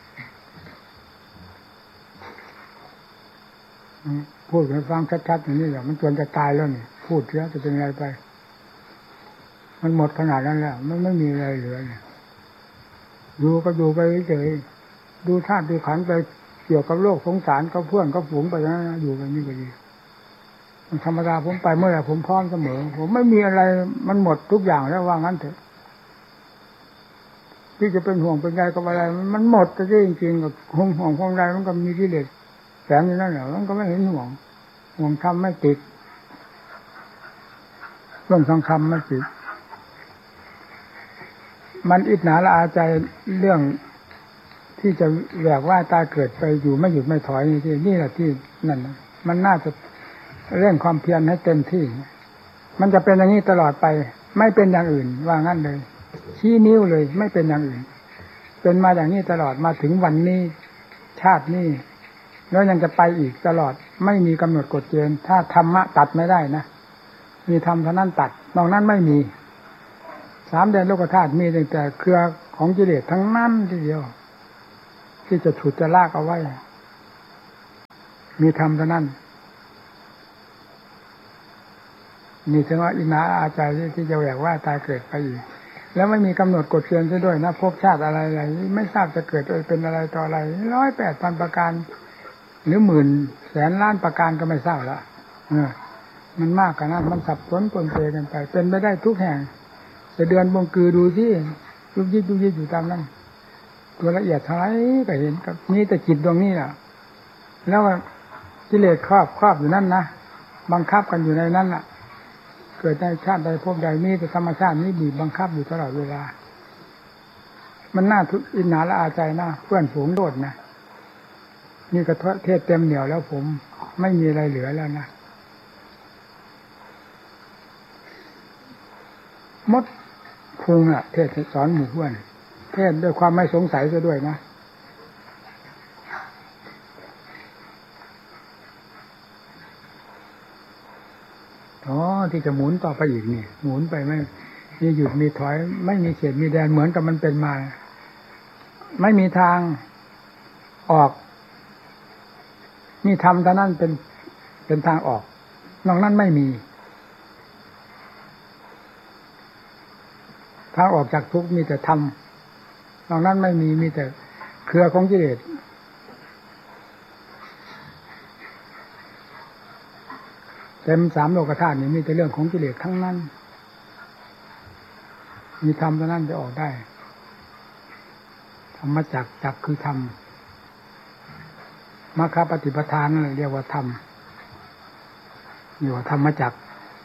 พูดให้ฟังชัดๆอย่างนี้แหละมันจนจะตายแล้วนี่พูดแล้วจะเป็นอะไรไปมันหมดขนาดนั้นแล้วมันไม่มีอะไรเหลือเนี่ยดูก็ดูไปเฉยดูธาตุดูขันธ์ไปเกี่ยวกับโลกสงสารกับเพื่อนกับฝูงไปนะอยู่ไปนี่ก็ดีมันธรรมดาผมไปเมื่อไหร่ผมพร้อมเสมอผมไม่มีอะไรมันหมดทุกอย่างแล้วว่างั้นเถอะที่จะเป็นห่วงเป็นใยกับอะไรมันหมดจริงจริงกับห่วงห่วงห่วงใยมันก็มีกิเลสแฝงอยู่นั่นแหละมันก็ไม่เห็นห่วงห่วงทำไม่ติดเรื่องทองคำไม่ติดมันอิจฉาละอาใจเรื่องที่จะแหวกว่าตายเกิดไปอยู่ไม่หยุดไม่ถอยนี่ที่นี่แหละที่นั่นมันน่าจะเร่งความเพียรให้เต็มที่มันจะเป็นอย่างนี้ตลอดไปไม่เป็นอย่างอื่นว่างั้นเลยชี้นิ้วเลยไม่เป็นอย่างอื่นเป็นมาอย่างนี้ตลอดมาถึงวันนี้ชาตินี้แล้วยังจะไปอีกตลอดไม่มีกำหนดกฎเกณฑ์ถ้าธรรมะตัดไม่ได้นะมีธรรมเท่านั้นตัดนอกนั้นไม่มีสามแดนโลกธาตุมีแต่เครือของกิเลสทั้งนั้นทีเดียวที่จะฉุดจะลากเอาไว้มีธรรมเท่านั้นนี่ถึงว่าอินนาอาจารย์ที่จะแหวกว่าตายเกิดไปอีกแล้วไม่มีกำหนดกฎเกณฑ์ซะด้วยนะภพชาติอะไรอะไรไม่ทราบจะเกิดเป็นอะไรต่ออะไรร้อยแปดพันประการหรือหมื่นแสนล้านประการก็ไม่ทราบละเออมันมากขนาดมันสับสนปนเปกันไปเป็นไม่ได้ทุกแห่งจะเดือนบงกือดูที่ยุบยิบยุบยิบอยู่ตามนั้นตัวละเอียดเท่าไรก็เห็นกับนี่แต่จิตดวงนี้แหละแล้วกิเลสครอบครอบอยู่นั่นนะบังคับกันอยู่ในนั้นล่ะเกิดในชาติใดพบใดนี้แต่ธรรมชาตินี้บีบบังคับอยู่ตลอดเวลามันน่าทุกอินหนาละอาใจนะเพื่อนฝูงโดดนะนี่กระเทศเต็มเหนียวแล้วผมไม่มีอะไรเหลือแล้วนะมดพุงอ่ะเทศสอนหมู่เพื่อนเทศด้วยความไม่สงสัยซะด้วยนะอ๋อที่จะหมุนต่อไปอีกนี่หมุนไปไม่มีหยุดมีถอยไม่มีเขตมีแดนเหมือนกับมันเป็นมาไม่มีทางออกนี่ทำแต่นั่นเป็นเป็นทางออกนอกนั้นไม่มีทางออกจากทุกข์มีแต่ธรรมนอกนั้นไม่มีมีแต่เครือของกิเลสเต็มสามโลกธาตุนี่มีแต่เรื่องของกิเลสทั้งนั้นมีธรรมเท่านั้นจะออกได้ธรรมจักรจักรคือธรรมมรรคปฏิปทานนั่นเรียกว่าธรรมเรียกว่าธรรมจักร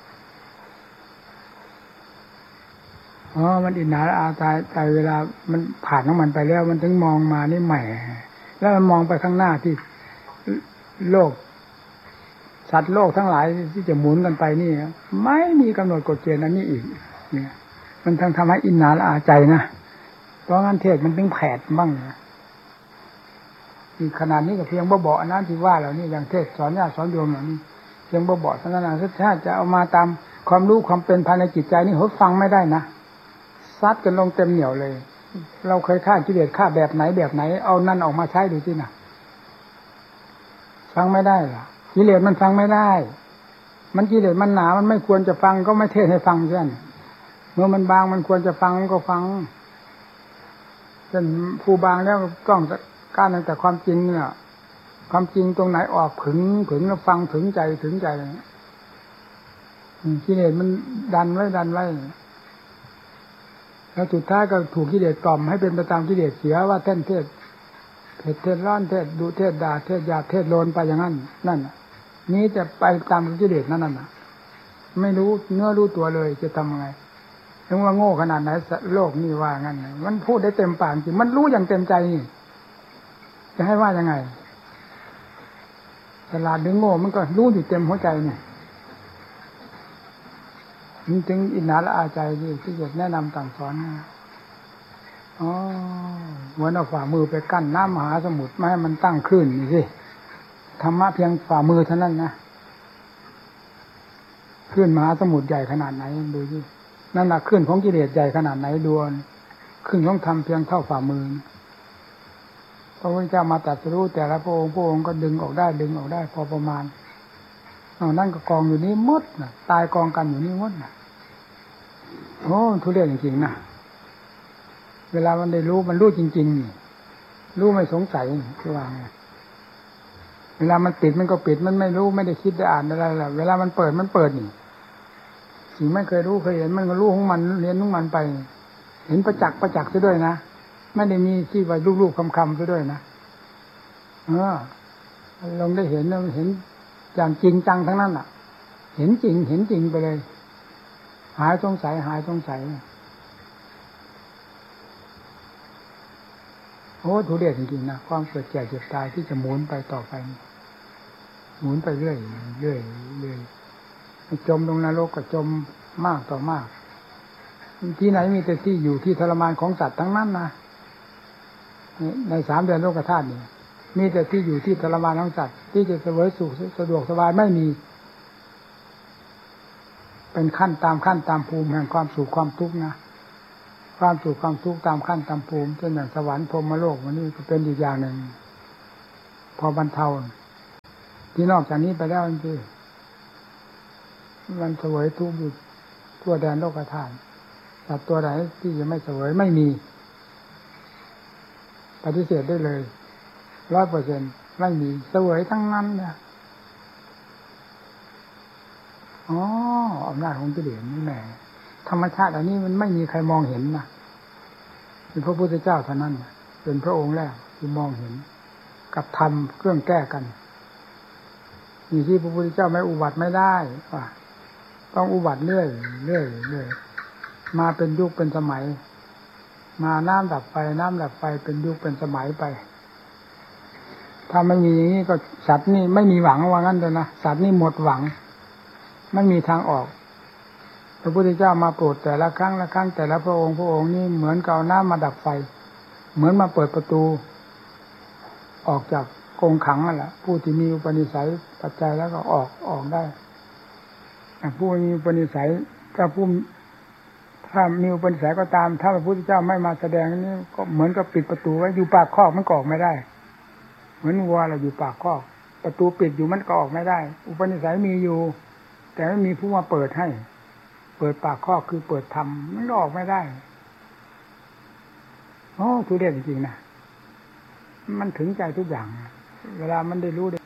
อ๋อมันอินหนาอาตายตายเวลามันผ่านของมันไปแล้วมันถึงมองมานี่ใหม่แล้วมันมองไปข้างหน้าที่โลกสัตว์โลกทั้งหลายที่จะหมุนกันไปนี่ไม่มีกำหนดกฎเกณฑ์อันนี้อีกเนี่ยมันทั้งทำให้อินหนาละอาใจนะเพราะงั้นเทศมันถึงแผดบ้างนะอีกขนาดนี้ก็เพียงบ่เบาะนั้นที่ว่าเหล่านี้อย่างเทศสอนญาติสอนโยมเหล่านี้เพียงบ่เบาะเท่านั้นนะถ้าจะเอามาตามความรู้ความเป็นภายในจิตใจนี่เขาฟังไม่ได้นะซัดกันลงเต็มเหนียวเลยเราเคยฆ่ากิเลสฆ่าแบบไหนแบบไหนเอานั่นออกมาใช้ดูสินะฟังไม่ได้หรอกิเลสมันฟังไม่ได้มันกิเลสมันหนามันไม่ควรจะฟังก็ไม่เทศให้ฟังเช่นเมื่อมันบางมันควรจะฟังก็ฟังเช่นผู้บางแล้วต้องการตั้งแต่ความจริงเนี่ยความจริงตรงไหนออกผึ่งผึ่งแล้วฟังถึงใจถึงใจกิเลสมันดันไว้ดันไว้แล้วสุดท้ายก็ถูกกิเลสกล่อมให้เป็นไปตามกิเลสเสียว่าเท่นเทศเทศเทศร้อนเทศดุเทศด่าเทศหยาบเทศโลนไปอย่างนั้นนั่นนี้จะไปตามกิเลสนั่นน่ะไม่รู้เนื้อรู้ตัวเลยจะทำยังไงถึงว่าโง่ขนาดไหนโลกนี่ว่างั้นมันพูดได้เต็มปากจริงมันรู้อย่างเต็มใจนี่จะให้ว่ายังไงฉลาดหรือโง่มันก็รู้อยู่เต็มหัวใจเนี่ยมันถึงอินนาละอาใจที่ที่จะแนะนำสั่งสอนนะอ๋อเหมือนเอาฝ่ามือไปกั้นน้ำมหาสมุทรไม่ให้มันตั้งขึ้นนี่สิธรรมะเพียงฝ่ามือเท่านั้นนะขึ้นมหาสมุทรใหญ่ขนาดไหนดูสินั่นน่ะขึ้นของกิเลสใหญ่ขนาดไหนดูขึ้นของธรรมเพียงเท่าฝ่ามือพระพุทธเจ้ามาตรัสรู้แต่ละพระองค์พระองค์ก็ดึงออกได้ดึงออกได้พอประมาณนั่นก็กองอยู่นี้มดน่ะตายกองกันอยู่นี่มดน่ะโอ้ทุเรศจริงๆนะเวลามันได้รู้มันรู้จริงๆนี่รู้ไม่สงสัยคือว่าไงเวลามันปิดมันก็ปิดมันไม่รู้ไม่ได้คิดได้อ่านอะไรหรอกเวลามันเปิดมันเปิดนี่สิ่งไม่เคยรู้เคยเห็นมันก็รู้ของมันเรียนของมันไปเห็นประจักษ์ประจักษ์ซะด้วยนะไม่ได้มีที่ไว้ลูกๆคำๆซะด้วยนะเออลองได้เห็นเห็นอย่างจริงจังทั้งนั้นอ่ะเห็นจริงเห็นจริงไปเลยหายสงสัยหายสงสัยโอ้ทุเรศจริงๆนะความเกิดแก่เจ็บตายที่จะหมุนไปต่อไปหมุนไปเรื่อยเรื่อยเรื่อยจมลงนรกก็จมมากต่อมากที่ไหนมีแต่ที่อยู่ที่ทรมานของสัตว์ทั้งนั้นนะในสามเดือนโลกธาตุนี่มีแต่ที่อยู่ที่ทรมานของสัตว์ที่จะเสวยสุขสะดวกสบายไม่มีเป็นขั้นตามขั้นตามภูมิแห่งความสุขความทุกข์นะความสุขความทุกข์ตามขั้นตามภูมิเช่นอย่างสวรรค์พรหมโลกวันนี้ก็เป็นอีกอย่างหนึ่งพอบรรเทาที่นอกจากนี้ไปแล้วจริงมันเสวยทุกข์อยู่ทั่วแดนโลกธาตุสัตว์ตัวไหนที่จะไม่เสวยไม่มีปฏิเสธได้เลยร้อยเปอร์เซ็นต์ไม่มีเสวยทั้งนั้นเนี่ยอ๋ออำนาจของกิเลสนี่แหละธรรมชาติอันนี้มันไม่มีใครมองเห็นนะเป็นพระพุทธเจ้าเท่านั้นเป็นพระองค์แรกที่มองเห็นกับธรรมเครื่องแก้กันมีที่พระพุทธเจ้าไม่อุบัติไม่ได้ว่าต้องอุบัติเรื่อยเรื่อยเรื่อยมาเป็นยุคเป็นสมัยมาน้ำดับไฟน้ำดับไฟเป็นยุคเป็นสมัยไปถ้าไม่มีอย่างนี้ก็สัตว์นี่ไม่มีหวังว่างั้นเลยนะสัตว์นี่หมดหวังไม่มีทางออกพระพุทธเจ้ามาโปรดแต่ละครั้งละครั้งแต่ละพระองค์พระองค์นี่เหมือนกับน้ำมาดับไฟเหมือนมาเปิดประตูออกจากกรงขังนั่นแหละผู้ที่มีอุปนิสัยปัจจัยแล้วก็ออกออกได้ผู้มีอุปนิสัยถ้าผู้ถ้ามีอุปนิสัยก็ตามถ้าพระพุทธเจ้าไม่มาแสดงนี่ก็เหมือนกับปิดประตูไว้อยู่ปากคอกมันก็ออกไม่ได้เหมือนวัวเราอยู่ปากคอกประตูปิดอยู่มันก็ออกไม่ได้อุปนิสัยมีอยู่แต่ไม่มีผู้มาเปิดให้เปิดปากคอกคือเปิดธรรมมันก็ออกไม่ได้โอ้ทุเรศจริงๆนะมันถึงใจทุกอย่างเวลามันได้รู้ได้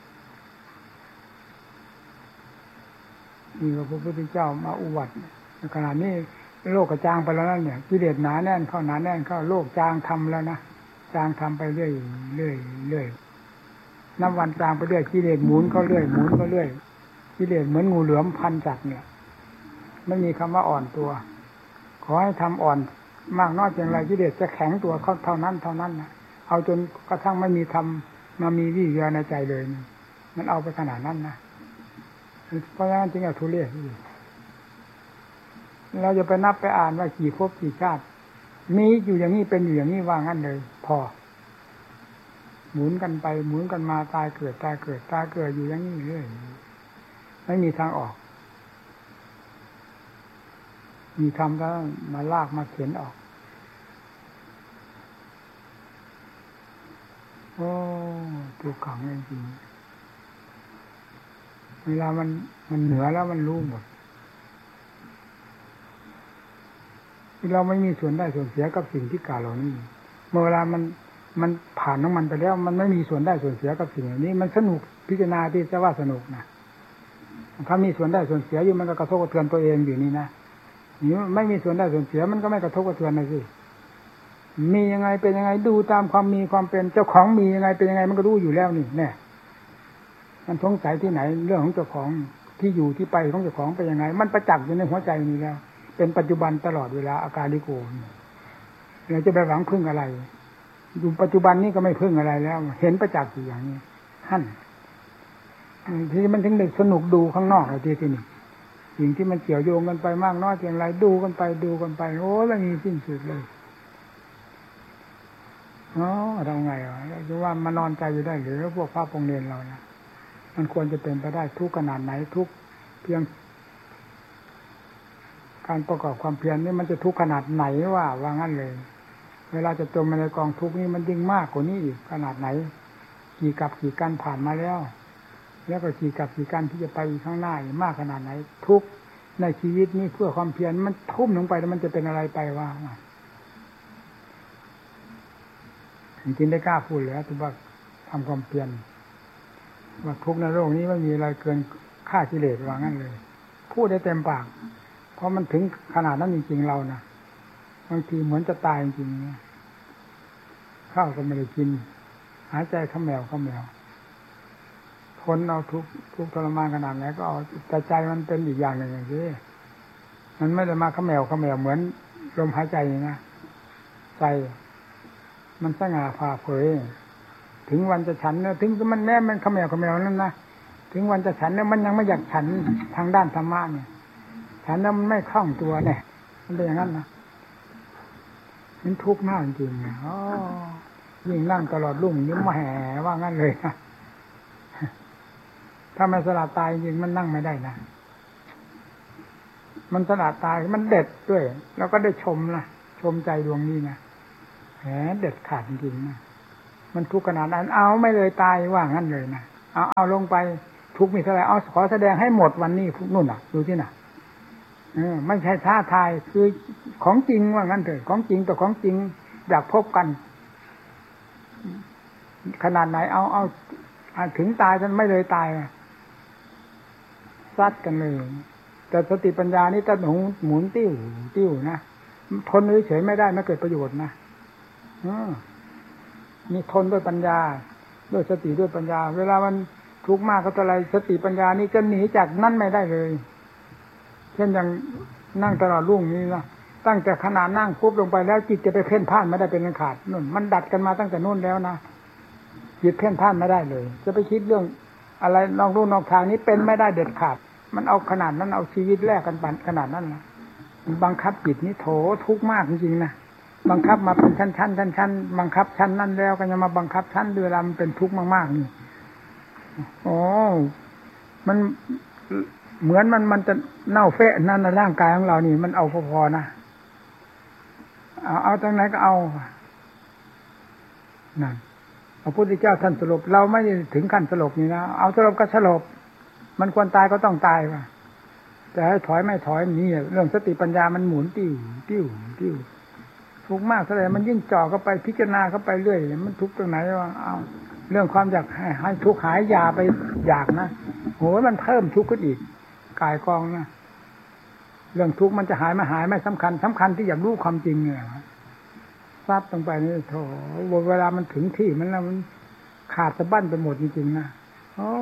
มีพระพุทธเจ้ามาอุบัติขณะนี้โลกกระจางไปแล้วนั่นเนี่ยกิเลสหนาแน่นเข้าหนาแน่นเข้าโลกจางทำแล้วนะจางทำไปเรื่อยเรื่อยเรื่อยนับวันจางไปเรื่อยกิเลสหมุนก็เรื่อยหมุนก็เรื่อยกิเลสเหมือนงูเหลือมพันจักเนี่ยไม่มีคำว่าอ่อนตัวขอให้ทำอ่อนมากน้อยเพียงไรกิเลสจะแข็งตัวเขาเท่านั้นเท่านั้นนะเอาจนกระทั่งไม่มีธรรมมามีวิริยะในใจเลยมันเอาไปขนาดนั้นนะเพราะฉะนั้นจึงเอาทุเรศเราจะไปนับไปอ่านว่ากี่ภพกี่ชาติมีอยู่อย่างนี้เป็นอยู่อย่างนี้ว่างั้นเลยพอหมุนกันไปหมุนกันมาตายเกิดตายเกิดตายเกิดอยู่อย่างนี้เรื่อยไม่มีทางออกมีธรรมก็มาลากมาเขียนออกโอ้ถูกขังจริงเวลามันมันเหนือแล้วมันรู้หมดเราไม่มีส่วนได้ส่วนเสียกับสิ่งที่กล่าวเหล่านี้เมื่อเวลามันมันผ่านของมันไปแล้วมันไม่มีส่วนได้ส่วนเสียกับสิ่งเหล่านี้มันสนุกพิจารณาที่จะว่าสนุกนะถ้ามีส่วนได้ส่วนเสียอยู่มันก็กระทบกระเทือนตัวเองอยู่นี่นะนี่ไม่มีส่วนได้ส่วนเสียมันก็ไม่กระทบกระเทือนเลยสิมียังไงเป็นยังไงดูตามความมีความเป็นเจ้าของมียังไงเป็นยังไงมันก็รู้อยู่แล้วนี่แน่มันสงสัยที่ไหนเรื่องของเจ้าของที่อยู่ที่ไปของเจ้าของเป็นยังไงมันประจักษ์อยู่ในหัวใจนี้แล้วเป็นปัจจุบันตลอดเวลาอาการลิโกเราจะไปหวังพึ่งอะไรอยู่ปัจจุบันนี้ก็ไม่พึ่งอะไรแล้วเห็นประจักษ์อยู่อย่างนี้หั่นที่มันถึงได้สนุกดูข้างนอกไอ้ที่ที่นี่สิ่งที่มันเกี่ยวโยงกันไปมากน้อยเพียงไรดูกันไปดูกันไปโอ้ไม่มีสิ้นสุดเลยอ๋อทำไงอ่ะจะว่ามานอนใจอยู่ได้หรือพวกพระปงเรียนเรานะมันควรจะเป็นไปได้ทุกขนาดไหนทุกเพียงการประกอบความเพียรนี่มันจะทุกขนาดไหนว่าว่างั้นเลยเวลาจะจมในกองทุกข์นี่มันยิ่งมากกว่านี้อีกขนาดไหนกี่กับกี่กันผ่านมาแล้วแล้วก็กี่กับกี่กันที่จะไปข้างหน้ามากขนาดไหนทุกในชีวิตนี้เพื่อความเพียรมันทุ่มลงไปแล้วมันจะเป็นอะไรไปว่าจริงๆได้กล้าพูดแล้วถือว่าทำความเพียรว่าทุกในโลกนี้ไม่มีอะไรเกินค่ากิเลสว่างั้นเลยพูดได้เต็มปากเพราะมันถึงขนาดนั้นจริงๆเรานะบางทีเหมือนจะตายจริงๆข้าวก็ไม่ได้กินหายใจข้าแมวข้าแมวทนเอาทุกทุกทรมานขนาดไหนก็เอาแต่ใจมันเป็นอีกอย่างหนึ่งอย่างนี้มันไม่ได้มาข้าแมวข้าแมวเหมือนลมหายใจนะใจมันสง่าผ่าเผยถึงวันจะฉันเนี่ยถึงมันแม้มันข้าแมวข้าแมวนั่นนะถึงวันจะฉันเนี่ยมันยังไม่อยากฉันทางด้านธรรมะเนี่ยฉันแล้วมันไม่คล่องตัวเนี่ยมันเป็นอย่างนั้นนะมันทุกข์มากจริงๆอ๋อยิ่งนั่งตลอดรุ่งยิ่งมาแห่ว่างั้นเลยนะถ้าไม่สละตายจริงมันนั่งไม่ได้นะมันสละตายมันเด็ดด้วยแล้วก็ได้ชมนะชมใจดวงนี้นะแหมเด็ดขาดจริงๆนะมันทุกข์ขนาดนั้นเอาไม่เลยตายว่างั้นเลยนะเอาเอาลงไปทุกข์มีเท่าไหร่เอาขอแสดงให้หมดวันนี้นู่นน่ะดูที่น่ะเออไม่ใช่ท้าทายคือของจริงว่างั้นเถอะของจริงต่อของจริงอยากพบกันขนาดไหนเอาเอาถึงตายจนไม่เลยตายซัดกันเลยแต่สติปัญญานี่ถ้าหนุนหมุนติ้วติ้วนะทนเฉยไม่ได้ไม่เกิดประโยชน์นะนี่ทนด้วยปัญญาด้วยสติด้วยปัญญาเวลามันทุกข์มากก็อะไรสติปัญญานี่จะหนีจากนั่นไม่ได้เลยเช่นอย่างนั่งตลอดรุ่งนี้นะตั้งแต่ขณะนั่งปุ๊บลงไปแล้วจิตจะไปเพ่นพ่านไม่ได้เป็นอันขาดนู่นมันดัดกันมาตั้งแต่นู่นแล้วนะจิตเพ่นพ่านไม่ได้เลยจะไปคิดเรื่องอะไรนอกลู่นอกทางนี้เป็นไม่ได้เด็ดขาดมันเอาขนาดนั้นเอาชีวิตแลกกันปันขนาดนั้นนะบังคับจิตนี้โถทุกข์มากจริงๆนะบังคับมาเป็นชั้นชั้นชั้นชั้นบังคับชั้นนั่นแล้วก็ยังมาบังคับชั้นเวลามันเป็นทุกข์มากๆนี่โอ้มันเหมือนมันมันจะเน่าเฟะนั่นในร่างกายของเรานี่มันเอาพอๆนะเอาเอาตรงไหนก็เอานั่นพระพุทธเจ้าท่านสลบเราไม่ถึงขั้นสลบนี่นะเอาสลบก็สลบมันควรตายก็ต้องตายว่ะแต่ให้ถอยไม่ถอยนี่เรื่องสติปัญญามันหมุนติ้วติ้วติ้วทุกข์มากเท่าไหร่มันยิ่งจ่อเข้าไปพิจารณาเข้าไปเรื่อยมันทุกข์ตรงไหนวะเอาเรื่องความอยากให้ให้ทุกข์หายยาไปอยากนะโหมันเพิ่มทุกข์ขึ้นอีกกายกองนะเรื่องทุกข์มันจะหายไม่หายไม่สำคัญสำคัญที่อยากรู้ความจริงเนี่ยซัดลงไปนี่โถเวลามันถึงที่มันแล้วมันขาดสะบั้นไปหมดจริงๆนะโอ้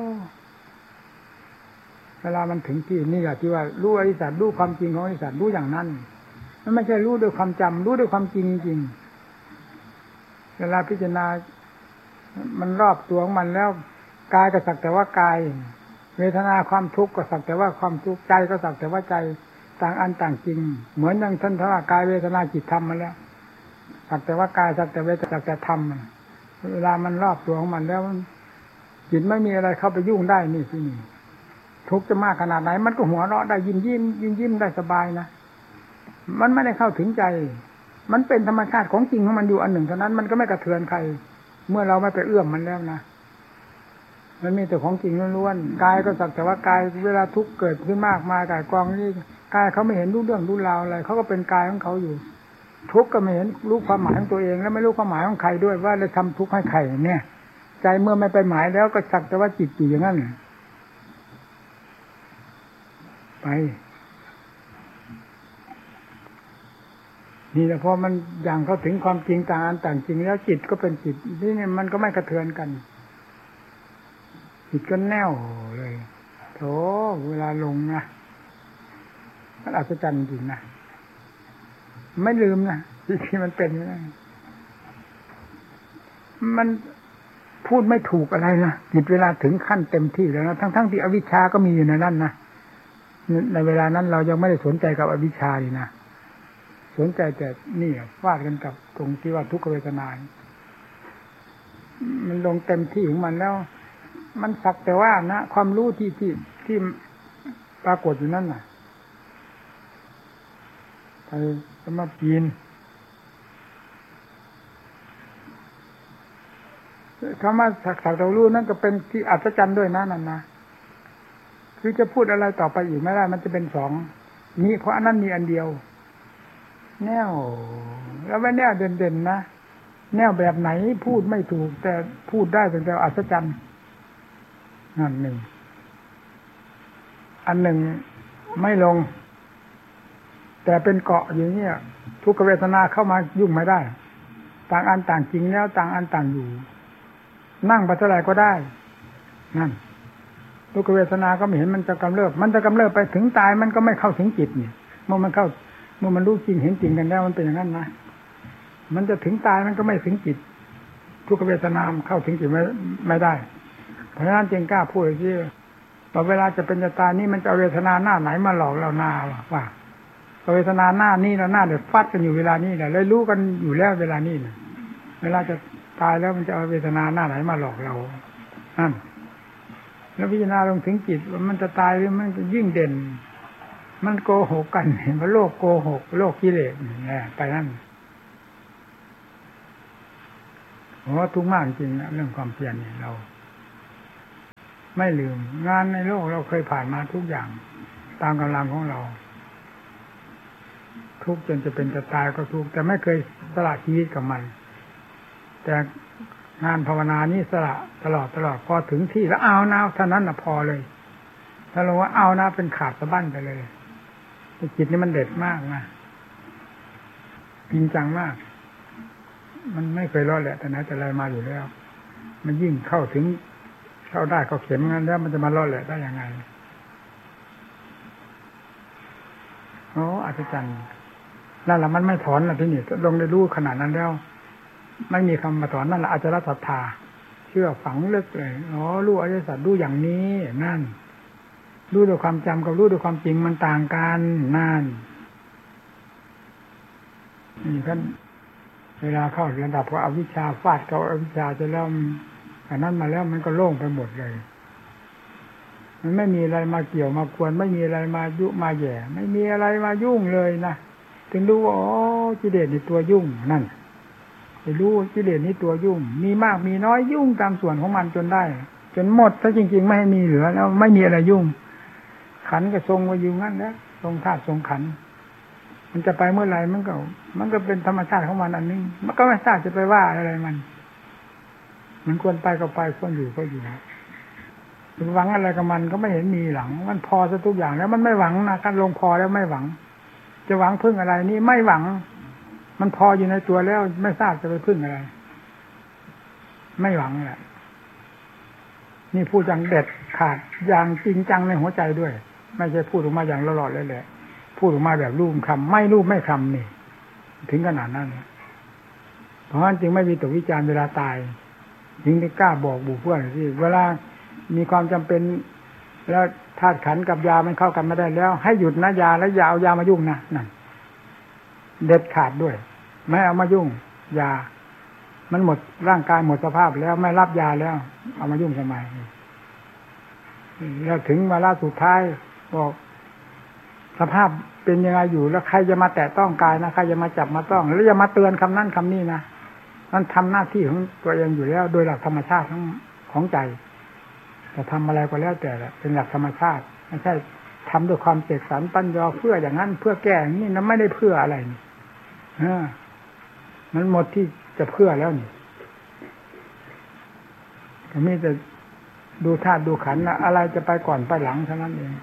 เวลามันถึงที่นี่แหละที่ว่ารู้อริยสัจรู้ความจริงของอริยสัจรู้อย่างนั้นมันไม่ใช่รู้ด้วยความจำรู้ด้วยความจริงจริงเวลาพิจารณามันรอบตัวของมันแล้วกายก็สักแต่ว่ากายเวทนาความทุกข์ก็สักแต่ว่าความทุกข์ใจก็สักแต่ว่าใจต่างอันต่างจริงเหมือนอย่างท่านท่านว่ากายเวทนาจิตธรรมมาแล้วสักแต่ว่ากายสักแต่เวทนาสักแต่ธรรมเวลามันรอบตัวของมันแล้วจิตไม่มีอะไรเข้าไปยุ่งได้นี่ที่นี่ทุกข์จะมากขนาดไหนมันก็หัวเราะได้ยิ้มยิ้มยิ้มยิ้มได้สบายนะมันไม่ได้เข้าถึงใจมันเป็นธรรมชาติของจริงของมันอยู่อันหนึ่งเท่านั้นมันก็ไม่กระเทือนใครเมื่อเราไม่ไปเอื้อมมันแล้วนะมันมีแต่ของจริงล้วนๆกายก็สักแต่ว่ากายเวลาทุกข์เกิดขึ้นมากมายกายกองนี่กายเขาไม่เห็นรู้เรื่องรู้ราวอะไรเขาก็เป็นกายของเขาอยู่ทุกข์ก็ไม่เห็นรู้ความหมายของตัวเองแล้วไม่รู้ความหมายของใครด้วยว่าเลยทำทุกข์ให้ใครเนี่ยใจเมื่อไม่ไปหมายแล้วก็สักแต่ว่าจิตอยู่อย่างนั้นไปนี่แหละพอมันอย่างเข้าถึงความจริงต่างอันต่างจริงแล้วจิตก็เป็นจิตนี่เนี่ยมันก็ไม่กระเทือนกันจิตก็แน่วเลยโธ่เวลาลงนะมันอัศจรรย์จริงนะไม่ลืมนะที่มันเป็นมันพูดไม่ถูกอะไรนะจิตเวลาถึงขั้นเต็มที่แล้วนะทั้งๆที่อวิชชาก็มีอยู่ในนั้นนะในเวลานั้นเรายังไม่ได้สนใจกับอวิชชาดีนะสนใจแต่นี่ฟาดกันกับตรงที่ว่าทุกขเวทนามันลงเต็มที่ของมันแล้วมันสักแต่ว่านะความรู้ที่ที่ที่ปรากฏอยู่นั่นน่ะไปจะมาปีนคำว่าสักสักแต่รู้นั่นก็เป็นที่อัศจรรย์ด้วยนะนั่นนะคือจะพูดอะไรต่อไปอีกไม่ได้มันจะเป็นสองนี่เพราะอันนั้นมีอันเดียวแนวแล้วไม่แนวเด่นๆนะแนวแบบไหนพูดไม่ถูกแต่พูดได้เป็นแต่อัศจรรย์นั่นหนึ่งอันหนึ่งไม่ลงแต่เป็นเกาะอย่างนี้ทุกขเวทนาเข้ามายุ่งไม่ได้ต่างอันต่างจริงแล้วต่างอันต่างอยู่นั่งไปเท่าไหร่ก็ได้นั่นทุกขเวทนาก็ไม่เห็นมันจะกำเริบมันจะกำเริบไปถึงตายมันก็ไม่เข้าถึงจิตนี่เมื่อมันเข้าเมื่อมันรู้จริงเห็นจริงกันแล้วมันเป็นอย่างนั้นนะมันจะถึงตายมันก็ไม่ถึงจิตทุกขเวทนาเข้าถึงจิตไม่ไม่ได้เพราะฉะนั้นจึงกล้าพูดที่พอเวลาจะเป็นจะตายนี่มันจะเอาเวทนาหน้าไหนมาหลอกเราหน้าว่าเวทนาหน้านี้แล้วหน้าเดือดฟัดกันอยู่เวลานี้แหละเลยรู้กันอยู่แล้วเวลานี้นะเวลาจะตายแล้วมันจะเอาเวทนาหน้าไหนมาหลอกเรานั่นแล้วพิจารณาลงถึงจิตว่ามันจะตายหรือมันจะยิ่งเด่นมันโกหกกันเห็นว่าโลกโกหกโลกกิเลสเนี่ยไปนั่นโอ้ทุกข์มากจริงนะเรื่องความเพียรเนี่ยเราไม่ลืมงานในโลกเราเคยผ่านมาทุกอย่างตามกำลังของเราทุกจนจะเป็นจะตายก็ทุกแต่ไม่เคยสละชีวิตกับมันแต่งานภาวนานี้สละตลอดตลอดพอถึงที่แล้วเอานะเท่านั้นนะพอเลยถ้าเราว่าเอานะเป็นขาดสะบั้นไปเลยจิตนี่มันเด็ดมากนะจริงจังมากมันไม่เคยรอดแหละแต่ไหนแต่ไรมาอยู่แล้วมันยิ่งเข้าถึงเข้าได้เข้าเข็มงั้นแล้วมันจะมารอดแหละได้ยังไงโอ้อัศจรรย์นั่นแหละมันไม่ถอนนะที่นี่ลงได้รู้ขนาดนั้นแล้วไม่มีคำมาถอนนั่นแหละอาจารย์ศรัทธาเชื่อฝังลึกเลยอ๋อรู้อริยสัจรู้อย่างนี้นั่นรู้ด้วยความจำกับรู้ด้วยความจริงมันต่างกันนั่นนี่ท่านเวลาเข้าระดับว่าอวิชชาฟาดเขาอวิชชาจะเริ่มอันนั้นมาแล้วมันก็โล่งไปหมดเลยมันไม่มีอะไรมาเกี่ยวมากวนไม่มีอะไรมายุมาแย่ไม่มีอะไรมายุ่งเลยนะถึงรู้ว่าอ๋อกิเลสนี่ตัวยุ่งนั่นไปรู้กิเลสนี่ตัวยุ่งมีมากมีน้อยยุ่งตามส่วนของมันจนได้จนหมดถ้าจริงๆไม่ให้มีเหลือแล้วไม่มีอะไรยุ่งขันก็ทรงไว้อยู่งั้นแล้วทรงธาตุทรงขันมันจะไปเมื่อไหร่มันก็มันก็เป็นธรรมชาติของมันอันนึงมันก็ไม่ทราบจะไปว่าอะไรมันมันควรไปก็ไปควรอยู่ก็อยู่ถึงหวังอะไรกับมันก็ไม่เห็นมีหลังมันพอซะทุกอย่างแล้วมันไม่หวังนะการลงพอแล้วไม่หวังจะหวังพึ่งอะไรนี่ไม่หวังมันพออยู่ในตัวแล้วไม่ทราบจะไปพึ่งอะไรไม่หวังแหละนี่พูดอย่างเด็ดขาดอย่างจริงจังในหัวใจด้วยไม่ใช่พูดออกมาอย่างหลอดๆเลยแหละพูดออกมาแบบรูปคำไม่รูปไม่คำนี่ถึงขนาดนั้นเพราะฉะนั้นจึงไม่มีตกวิจารณ์เวลาตายจึงได้กล้าบอกบุคคลที่เวลามีความจำเป็นแล้วธาตุขันธ์กับยามันเข้ากันไม่ได้แล้วให้หยุดนะยาแล้วอย่าเอายามายุ่งนะนั่นเด็ดขาดด้วยไม่เอามายุ่งยามันหมดร่างกายหมดสภาพแล้วไม่รับยาแล้วเอามายุ่งทำไมแล้วถึงเวลาสุดท้ายบอกสภาพเป็นยังไงอยู่แล้วใครจะมาแตะต้องกายนะใครจะมาจับมาต้องแล้วจะมาเตือนคำนั้นคำนี้นะมันทำหน้าที่ของตัวเองอยู่แล้วโดยหลักธรรมชาติของของใจจะทำอะไรก็แล้วแต่เป็นหลักธรรมชาติไม่ใช่ทำด้วยความเสกสรรปั้นยอเพื่ออย่างนั้นเพื่อแก้อย่างนี้นะไม่ได้เพื่ออะไรนี่เออมันหมดที่จะเพื่อแล้วนี่ก็มีแต่ดูธาตุดูขันธ์นะอะไรจะไปก่อนไปหลังเท่านั้นเอง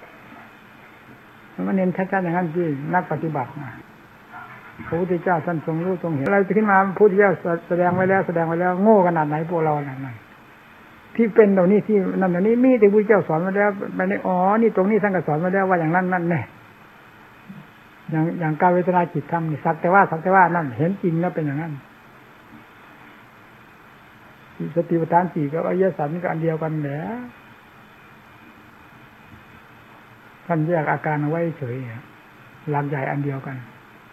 มันเน้นชัดๆอย่างนั้นที่นักปฏิบัตินะพระพุทธเจ้าท่านทรงรู้ทรงเห็นอะไรขึ้นมาพระพุทธเจ้าแสดงไว้แล้วแสดงไว้แล้วโง่ขนาดไหนพวกเรานั่นที่เป็นตรงนี้ที่นั่นตรงนี้มีแต่พระพุทธเจ้าสอนไว้แล้วไปในอ๋อนี่ตรงนี้ท่านก็สอนไว้แล้วว่าอย่างนั้นนั่นแน่อย่างอย่างการเวทนาจิตธรรมนี่สักแต่ว่าสักแต่ว่านั่นเห็นจริงแล้วเป็นอย่างนั้นสติปัฏฐานสี่กับอริยสัจนี่ก็อันเดียวกันแหละท่านแยกอาการเอาไว้เฉยหลักใหญ่อันเดียวกัน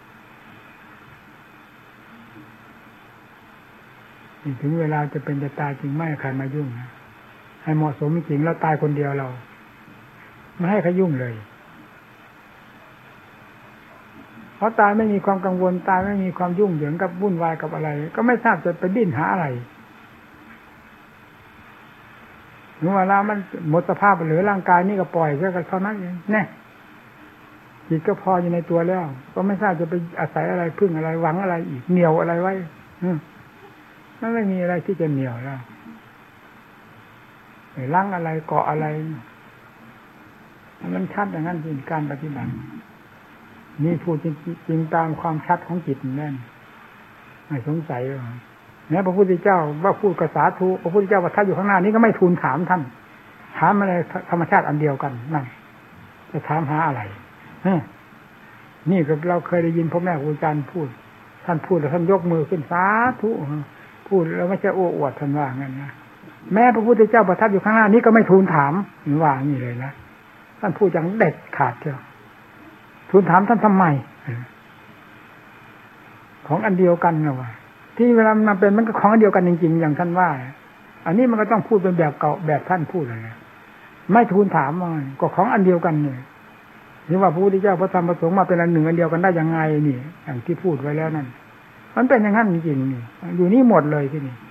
ถึงเวลาจะเป็นจะตายจริงไม่ให้ใครมายุ่งนะให้เหมาะสมจริงแล้วตายคนเดียวเราไม่ให้ใครยุ่งเลยเพราะตายไม่มีความกังวลตายไม่มีความยุ่งเหยิงกับวุ่นวายกับอะไรก็ไม่ทราบจะไปดิ้นหาอะไรเมื่อเวลามันหมดสภาพเหลือร่างกายนี่ก็ปล่อยแค่เท่านั้นเองแน่จิตก็พออยู่ในตัวแล้วก็ไม่ทราบจะไปอาศัยอะไรพึ่งอะไรหวังอะไรอีกเหนี่ยวอะไรไว้อืมมันไม่มีอะไรที่จะเหนี่ยวแล้วไอ้ลังอะไรเกาะอะไรมันชัดอย่างนั้นจริงการปฏิบัตินี่พูดจริงจริงตามความชัดของจิตนั่นไม่สงสัยว่าเนี่ยพระพุทธเจ้าว่าพูดกษาทูพระพุทธเจ้าว่าท่านอยู่ข้างหน้านี้ก็ไม่ทูลถามท่านถามอะไรธรรมชาติอันเดียวกันนั่นจะถามหาอะไรนี่ก็เราเคยได้ยินพ่อแม่ครูอาจารย์พูดท่านพูดแล้วท่านยกมือขึ้นสาธุพูดแล้วไม่ใช่โอ้อวดท่านว่างั้นนะแม้พระพุทธเจ้าประทับอยู่ข้างหน้านี้ก็ไม่ทูลถามว่านี่เลยนะท่านพูดอย่างเด็ดขาดเชียวทูลถามท่านทำไมของอันเดียวกันนะว่าที่เวลามันเป็นมันก็ของอันเดียวกันจริงๆอย่างท่านว่าอันนี้มันก็ต้องพูดเป็นแบบเก่าแบบท่านพูดเลยนะไม่ทูลถามมันก็ของอันเดียวกันเนี่ยนี่ว่าพระพุทธเจ้าพระธรรมพระสงฆ์มาเป็นอันหนึ่งอันเดียวกันได้ยังไงนี่อย่างที่พูดไว้แล้วนั่นมันเป็นอย่างนั้นจริงๆนี่อยู่นี่หมดเลยที่นี่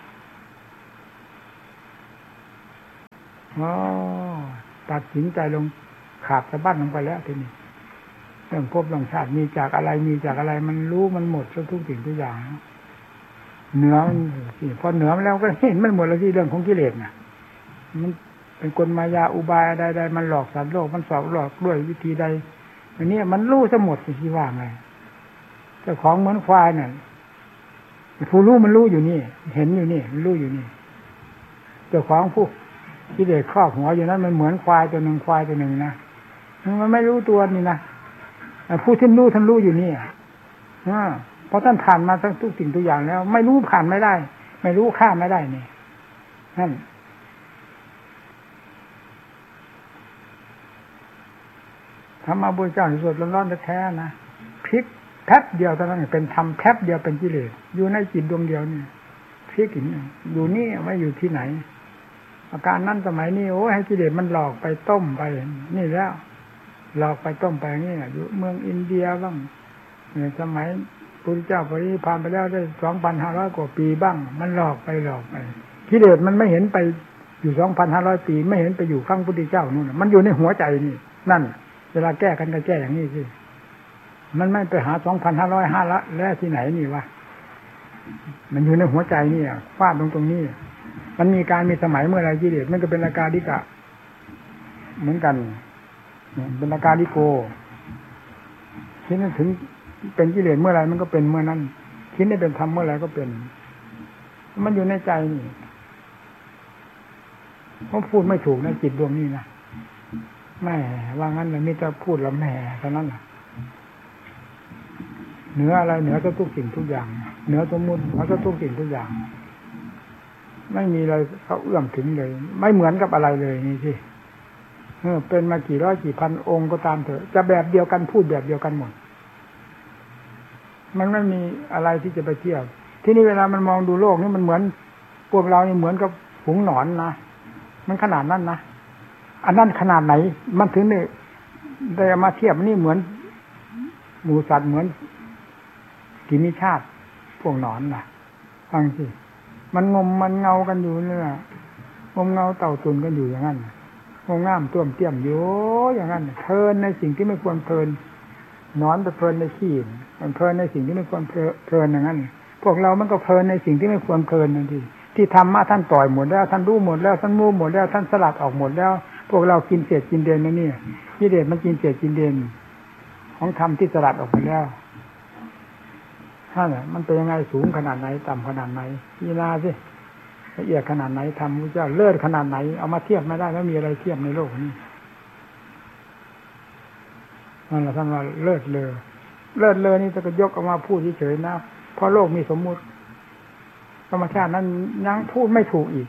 อ๋อตัดสินใจลงขาดสะบั้นลงไปแล้วทีนี้เรื่องภพเรื่องชาติมีจากอะไรมีจากอะไรมันรู้มันหมดทุกสิ่งทุกอย่างเหนือมันพอเหนือมันแล้วก็เห็นมันหมดแล้วที่เรื่องของกิเลสน่ะมันเป็นกลมายาอุบายใดๆมันหลอกสัตว์โลกมันสอบหลอกด้วยวิธีใดอันนี้มันรู้ซะหมดสิที่ว่าไงเจ้าของเหมือนควายน่ะผู้รู้มันรู้อยู่นี่เห็นอยู่นี่มันรู้อยู่นี่เจ้าของผู้กิเลสครอบหัวอยู่นั้นมันเหมือนควายตัวหนึ่งควายตัวหนึ่งนะมันไม่รู้ตัวนี่นะผู้ที่รู้ท่านรู้อยู่นี่อ่าเพราะท่านผ่านมาทั้งทุกสิ่งทุกอย่างแล้วไม่รู้ผ่านไม่ได้ไม่รู้ข้ามไม่ได้นี่นั่นธรรมะพุทธเจ้าสดร้อนๆแท้ๆนะพลิกแป๊บเดียวเท่านั้นเป็นธรรมแป๊บเดียวเป็นกิเลสอยู่ในจิตดวงเดียวนี่พลิกอยู่นี่ไม่อยู่ที่ไหนอาการนั้นสมัยนี้โอ้ให้กิเลสมันหลอกไปต้มไปนี่แล้วหลอกไปต้มไปนี่อยู่เมืองอินเดียบ้างเนี่ยสมัยพระพุทธเจ้าปรินิพพานไปแล้วได้สองพันห้าร้อยกว่าปีบ้างมันหลอกไปหลอกไปกิเลสมันไม่เห็นไปอยู่สองพันห้าร้อยปีไม่เห็นไปอยู่ข้างพระพุทธเจ้านู่นมันอยู่ในหัวใจนี่นั่นเวลาแก้กันก็แก้อย่างนี้สิมันไม่ไปหาสองพันห้าร้อยห้าละแล้วที่ไหนนี่วะมันอยู่ในหัวใจนี่อ่ะฟาดตรงตรงนี้มันมีการมีสมัยเมื่อไรกิเลสมันก็เป็นอาการดิกะเหมือนกันเป็นอาการดิโกคิดนั้นถึงเป็นกิเลสเมื่อไรมันก็เป็นเมื่อนั้นคิดได้เป็นธรรมเมื่อไรก็เป็นมันอยู่ในใจนี่ผมพูดไม่ถูกนะจิตดวงนี้นะแม่ว่างั้นเลยมิจะพูดละแม่เท่านั้นแหละเหนืออะไรเหนือทุกสิ่งทุกอย่างเหนือสมมุติเหนือทุกสิ่งทุกอย่างไม่มีอะไรเขาเอื้อมถึงเลยไม่เหมือนกับอะไรเลยนี่สิเออเป็นมากี่ร้อยกี่พันองค์ก็ตามเถอะจะแบบเดียวกันพูดแบบเดียวกันหมดมันไม่มีอะไรที่จะไปเทียบที่นี่เวลามันมองดูโลกนี่มันเหมือนพวกเรานี่เหมือนกับฝูงหนอนนะมันขนาดนั้นนะอันนั้นขนาดไหนมันถึงเนี่ยได้มาเทียบนี่เหมือนหมูสัตว์เหมือนกิมิชาติพวกหนอนนะฟังสิมันงมมันเงากันอยู่เนี่ยงมเงาเต่าตุนกันอยู่อย่างนั้นงมง่ามต้วมเตี้ยมอยู่อย่างนั้นเพลินในสิ่งที่ไม่ควรเพลินนอนไปเพลินในขี้มันเพลินในสิ่งที่ไม่ควรเพลินอย่างนั้นพวกเรามันก็เพลินในสิ่งที่ไม่ควรเพลินนั่นทีที่ธรรมะท่านปล่อยหมดแล้วท่านรู้หมดแล้วท่านรู้หมดแล้วท่านสลัดออกหมดแล้วพวกเรากินเศษกินเด่นนะนี่กิเลสมันกินเศษกินเด่นของธรรมที่สลัดออกไปแล้วท่านมันเป็นยังไงสูงขนาดไหนต่ำขนาดไหนพิจารณาสิละเอียดขนาดไหนธรรมพระเจ้าเลิศขนาดไหนเอามาเทียบไม่ได้ไม่มีอะไรเทียบในโลกนี้นั่นแหละท่านว่าเลิศเลอเลิศเลอนี่จะก็ยกออกมาพูดเฉยๆนะเพราะโลกมีสมมุติธรรมชาตินั้นยังพูดไม่ถูกอีก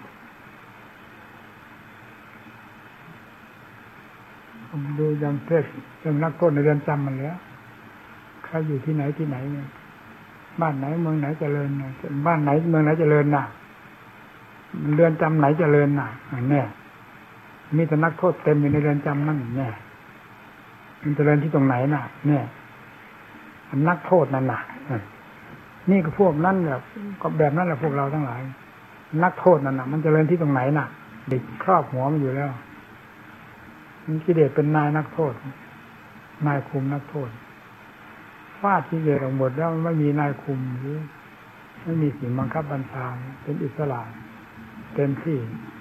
ผมดูยังเทศเรื่องนักโทษในเรือนจำมันแล้วใครอยู่ที่ไหนที่ไหนเนี่ยบ้านไหนเมืองไหนเจริญนะบ้านไหนเมืองไหนเจริญน่ะเรือนจำไหนเจริญน่ะแน่มีแต่นักโทษเต็มอยู่ในเรือนจำนั่นแน่มันเจริญที่ตรงไหนน่ะแน่นักโทษนั่นน่ะนี่ก็พวกนั่นแบบก็แบบนั้นแหละพวกเราทั้งหลายนักโทษนั่นน่ะมันเจริญที่ตรงไหนน่ะเด็กครอบหัวมันอยู่แล้วมันกิเลสเป็นนายนักโทษนายคุมนักโทษฟาดกิเลสออกหมดแล้วไม่มีนายคุมหรือไม่มีสิ่งบังคับบัญชาเป็นอิสระเต็มที่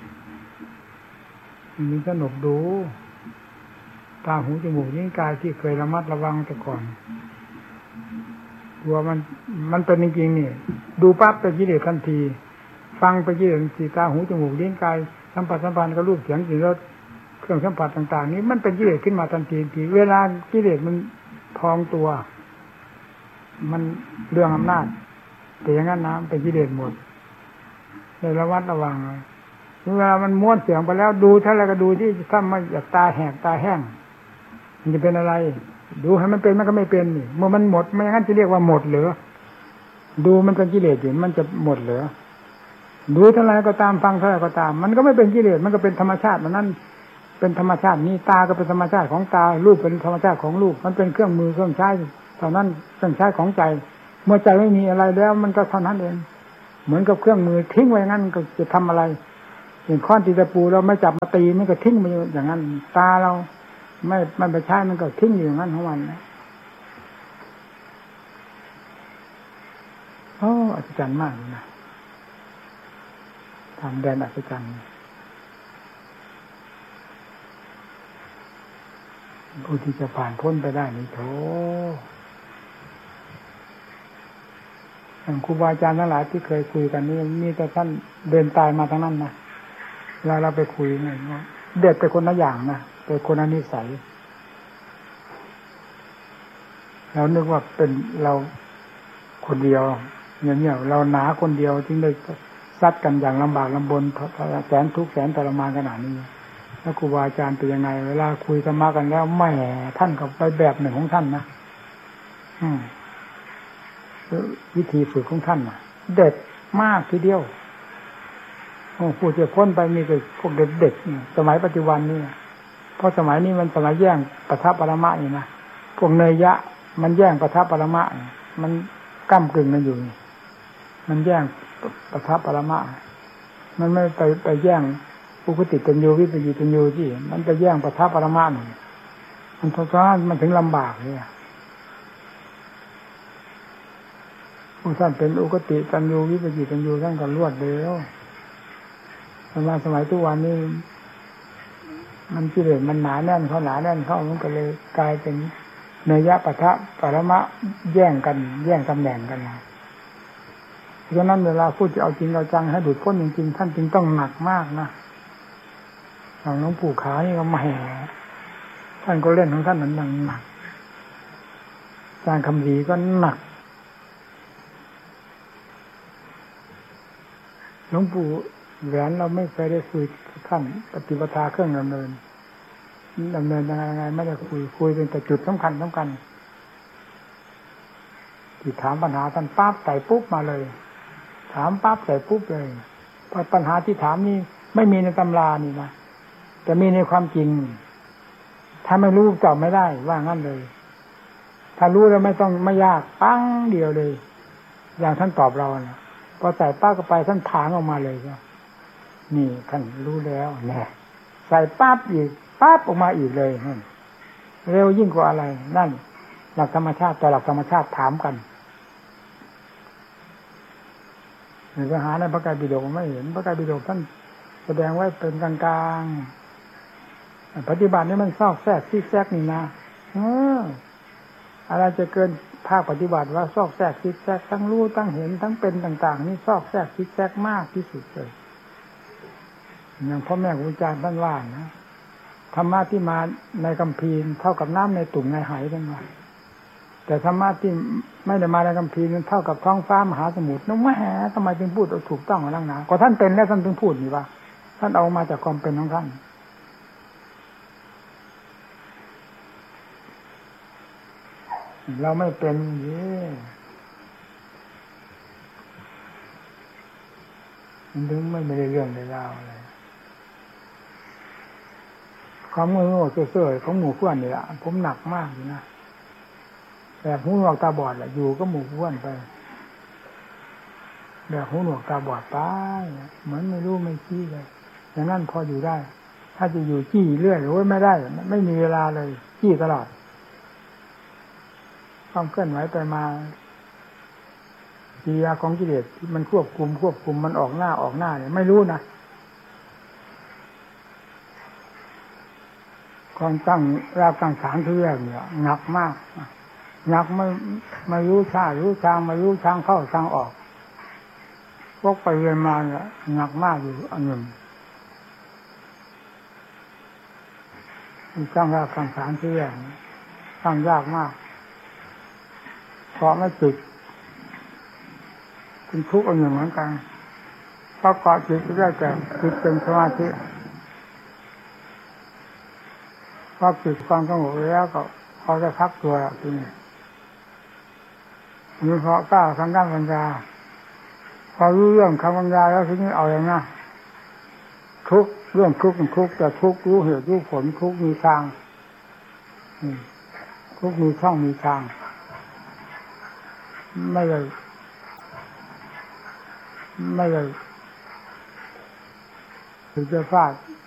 มันสนุกดูตาหูจมูกลิ้นกายที่เคยระมัดระวังแต่ก่อนตัวมันมันเป็นจริงๆนี่ดูปั๊บเป็นกิเลสทันทีฟังไปกิเลสสีตาหูจมูกลิ้นกายสัมผัสสัมพันธ์กับรูปเสียงกลิ่นรสเครื่องสัมผัสต่างๆนี้มันเป็นกิเลสขึ้นมาทันทีทีเวลากิเลสมันพองตัวมันเรื่องอำนาจแต่อย่างนั้นนะเป็นกิเลสหมดเลยระวัดระวังเวลามันม้วนเสียงไปแล้วดูถ้าอะไรก็ดูที่ถ้ามันอยากตาแหกตาแห้งมันจะเป็นอะไรดูให้มันเป็นมันก็ไม่เป็นนี่เมื่อมันหมดไม่งั้นจะเรียกว่าหมดเหรือดูมันเป็นกิเลสอยู่มันจะหมดเหรือดูเท่าไรก็ตามฟังเท่าไรก็ตามมันก็ไม่เป็นกิเลสมันก็เป็นธรรมชาติมันนั่นเป็นธรรมชาตินี้ตาก็เป็นธรรมชาติของตารูปเป็นธรรมชาติของรูปมันเป็นเครื่องมือเครื่องใช้เท่านั้นเครื่องใช้ของใจเมื่อใจไม่มีอะไรแล้วมันก็เท่านั้นเองเหมือนกับเครื่องมือทิ้งไว้งั้นก็จะทำอะไรอย่างค้อนตีตะปูเราไม่จับมาตีมันก็ทิ้งไปอย่างนั้นตาเราไม่ไม่ไปใช้มันก็ทิ้งอยู่อย่างนั้นของมันนะโอ้อัศจรรย์มากนะทำแดนอัศจรรย์ผู้ที่จะผ่านพ้นไปได้นี่โถครูบาอาจารย์ทั้งหลายที่เคยคุยกันนี่มีแต่ท่านเดินตายมาทั้งนั้นนะเวลาเราไปคุยเนี่ยเด็ดไปคนละอย่างนะเป็นคนละนิสัยเรานึกว่าเป็นเราคนเดียวเนี่ยเนี่ยเราหนาคนเดียวจึงได้ซัดกันอย่างลำบากลำบนแสนทุกข์แสนทรมานขนาดนี้แล้วครูบาอาจารย์เป็นยังไงเวลาคุยธรรมะกันแล้วแหมท่านก็ไปแบบหนึ่งของท่านนะอืมวิธีฝึกของท่านน่ะเด็ดมากทีเดียวโอ้ผู้จะพ้นไปมีแต่พวกเด็กๆสมัยปัจจุบันนี่เพราะสมัยนี้มันสมัยแย่งปทัปปรมะนี่นะพวกเนยยะมันแย่งปทัปปรมะมันก้ำกึ่งกันอยู่มันแย่งปทัปปรมะมันไม่ไปไปแย่งอุคติตัญญูวิปยุตัญญูที่มันไปแย่งปทัปปรมะนี่มันเพราะฉะนั้นมันถึงลำบากเนี่ยผู้ท่านเป็นอุคติตัญญูวิปยุตัญญูท่านก็รวดเร็วสมัยสมัยทุกวันนี้มันกิเลสมันหนาแน่นเข้าหนาแน่นเข้ามันก็เลยกลายเป็นเนยยะปะทะปรมะแย่งกันแย่งตำแหน่งกันนะเพราะนั้นเวลาพูดจะเอาจริงเอาจังให้ดูดพ้นจริงๆท่านจึงต้องหนักมากนะอย่างหลวงปู่ขาวนี่ก็ไม่ท่านก็เล่นของท่านนั้นหนักอาจารย์คำดีก็หนักหลวงปู่แหวนเราไม่เคยได้คุยท่านปฏิปทาเครื่องดำเนินดำเนินยังไงไม่ได้คุยคุยเป็นแต่จุดสำคัญสำคัญที่ถามปัญหาท่านปั๊บใส่ปุ๊บมาเลยถามปั๊บใส่ปุ๊บเลยเพราะปัญหาที่ถามนี่ไม่มีในตำรานี่นะแต่มีในความจริงถ้าไม่รู้ตอบไม่ได้ว่างั้นเลยถ้ารู้แล้วไม่ต้องไม่ยากปั้งเดียวเลยอย่างท่านตอบเรานะพอใส่ปั๊บก็ไปท่านถางออกมาเลยก็นี่ท่านรู้แล้วแน่ใส่ปั๊บอีกปั๊บออกมาอีกเลยนั่นเร็วยิ่งกว่าอะไรนั่นหลักธรรมชาติต่อหลักธรรมชาติถามกันหรือหาในพระไตรปิฎกไม่เห็นพระไตรปิฎกท่านแสดงไว้เป็นกลางๆปฏิบัตินี่มันซอกแทรกซิกแซกนี่นะเอออะไรจะเกินภาคปฏิบัติว่าซอกแทรกซิกแซกทั้งรู้ทั้งเห็นทั้งเป็นต่างๆนี่ซอกแทรกซิกแซกมากที่สุดเลยอย่างพ่อแม่ครูอาจารย์ท่านว่านะธรรมะที่มาในคัมภีร์เท่ากับน้ำในตุ่มในไหท่านว่าแต่ธรรมะที่ไม่ได้มาในคัมภีร์นั้นเท่ากับท้องฟ้ามหาสมุทรน้องแม่ทำไมจึงพูดถูกต้องนั่งหนาก็ท่านเป็นแล้วท่านถึงพูดนี่ว่าท่านเอามาจากความเป็นของท่านเราไม่เป็นเย่มันถึงไม่ได้เรื่องได้ราวอะไรความโง่ๆเสื่อๆของหมู่เพื่อนนี่แหละผมหนักมากอยู่นะแบบหูหนวกตาบอดแหละอยู่ก็หมู่เพื่อนไปแบบหูหนวกตาบอดไปเหมือนไม่รู้ไม่ชี้เลยอย่างนั้นพออยู่ได้ถ้าจะอยู่จี้เรื่อยหรือว่าไม่ได้ไม่มีเวลาเลยจี้ตลอดความเคลื่อนไหวไปมากิริยาของกิเลสที่มันควบคุมควบคุมมันออกหน้าออกหน้าเนี่ยไม่รู้นะความตั้งรากตั้งฐานที่แรกเนี่ยหนักมากหนักไม่ไม่รู้ชารู้ทางไม่รู้ทางเข้าทางออกพวกไปเรียนมาเนี่ยหนักมากอยู่อันหนึ่งตั้งรากตั้งฐานที่แรกตั้งยากมากเพราะไม่จิตเป็นทุกข์อันหนึ่งเหมือนกันเพราะเกาะจิตได้แต่จิตเป็นสมาธิพอจิตความสงบแล้วก็พอจะพักตัวทีนี้มีเพราะก้าวทางด้านปัญญาพอรู้เรื่องคำปัญญาแล้วทีนี้เอาอย่างนั้นทุกข์เรื่องทุกข์มันทุกข์แต่ทุกข์รู้เหตุรู้ผลทุกข์มีทางทุกข์มีช่องมีทางไม่เลยไม่เลยถึงจะฟาด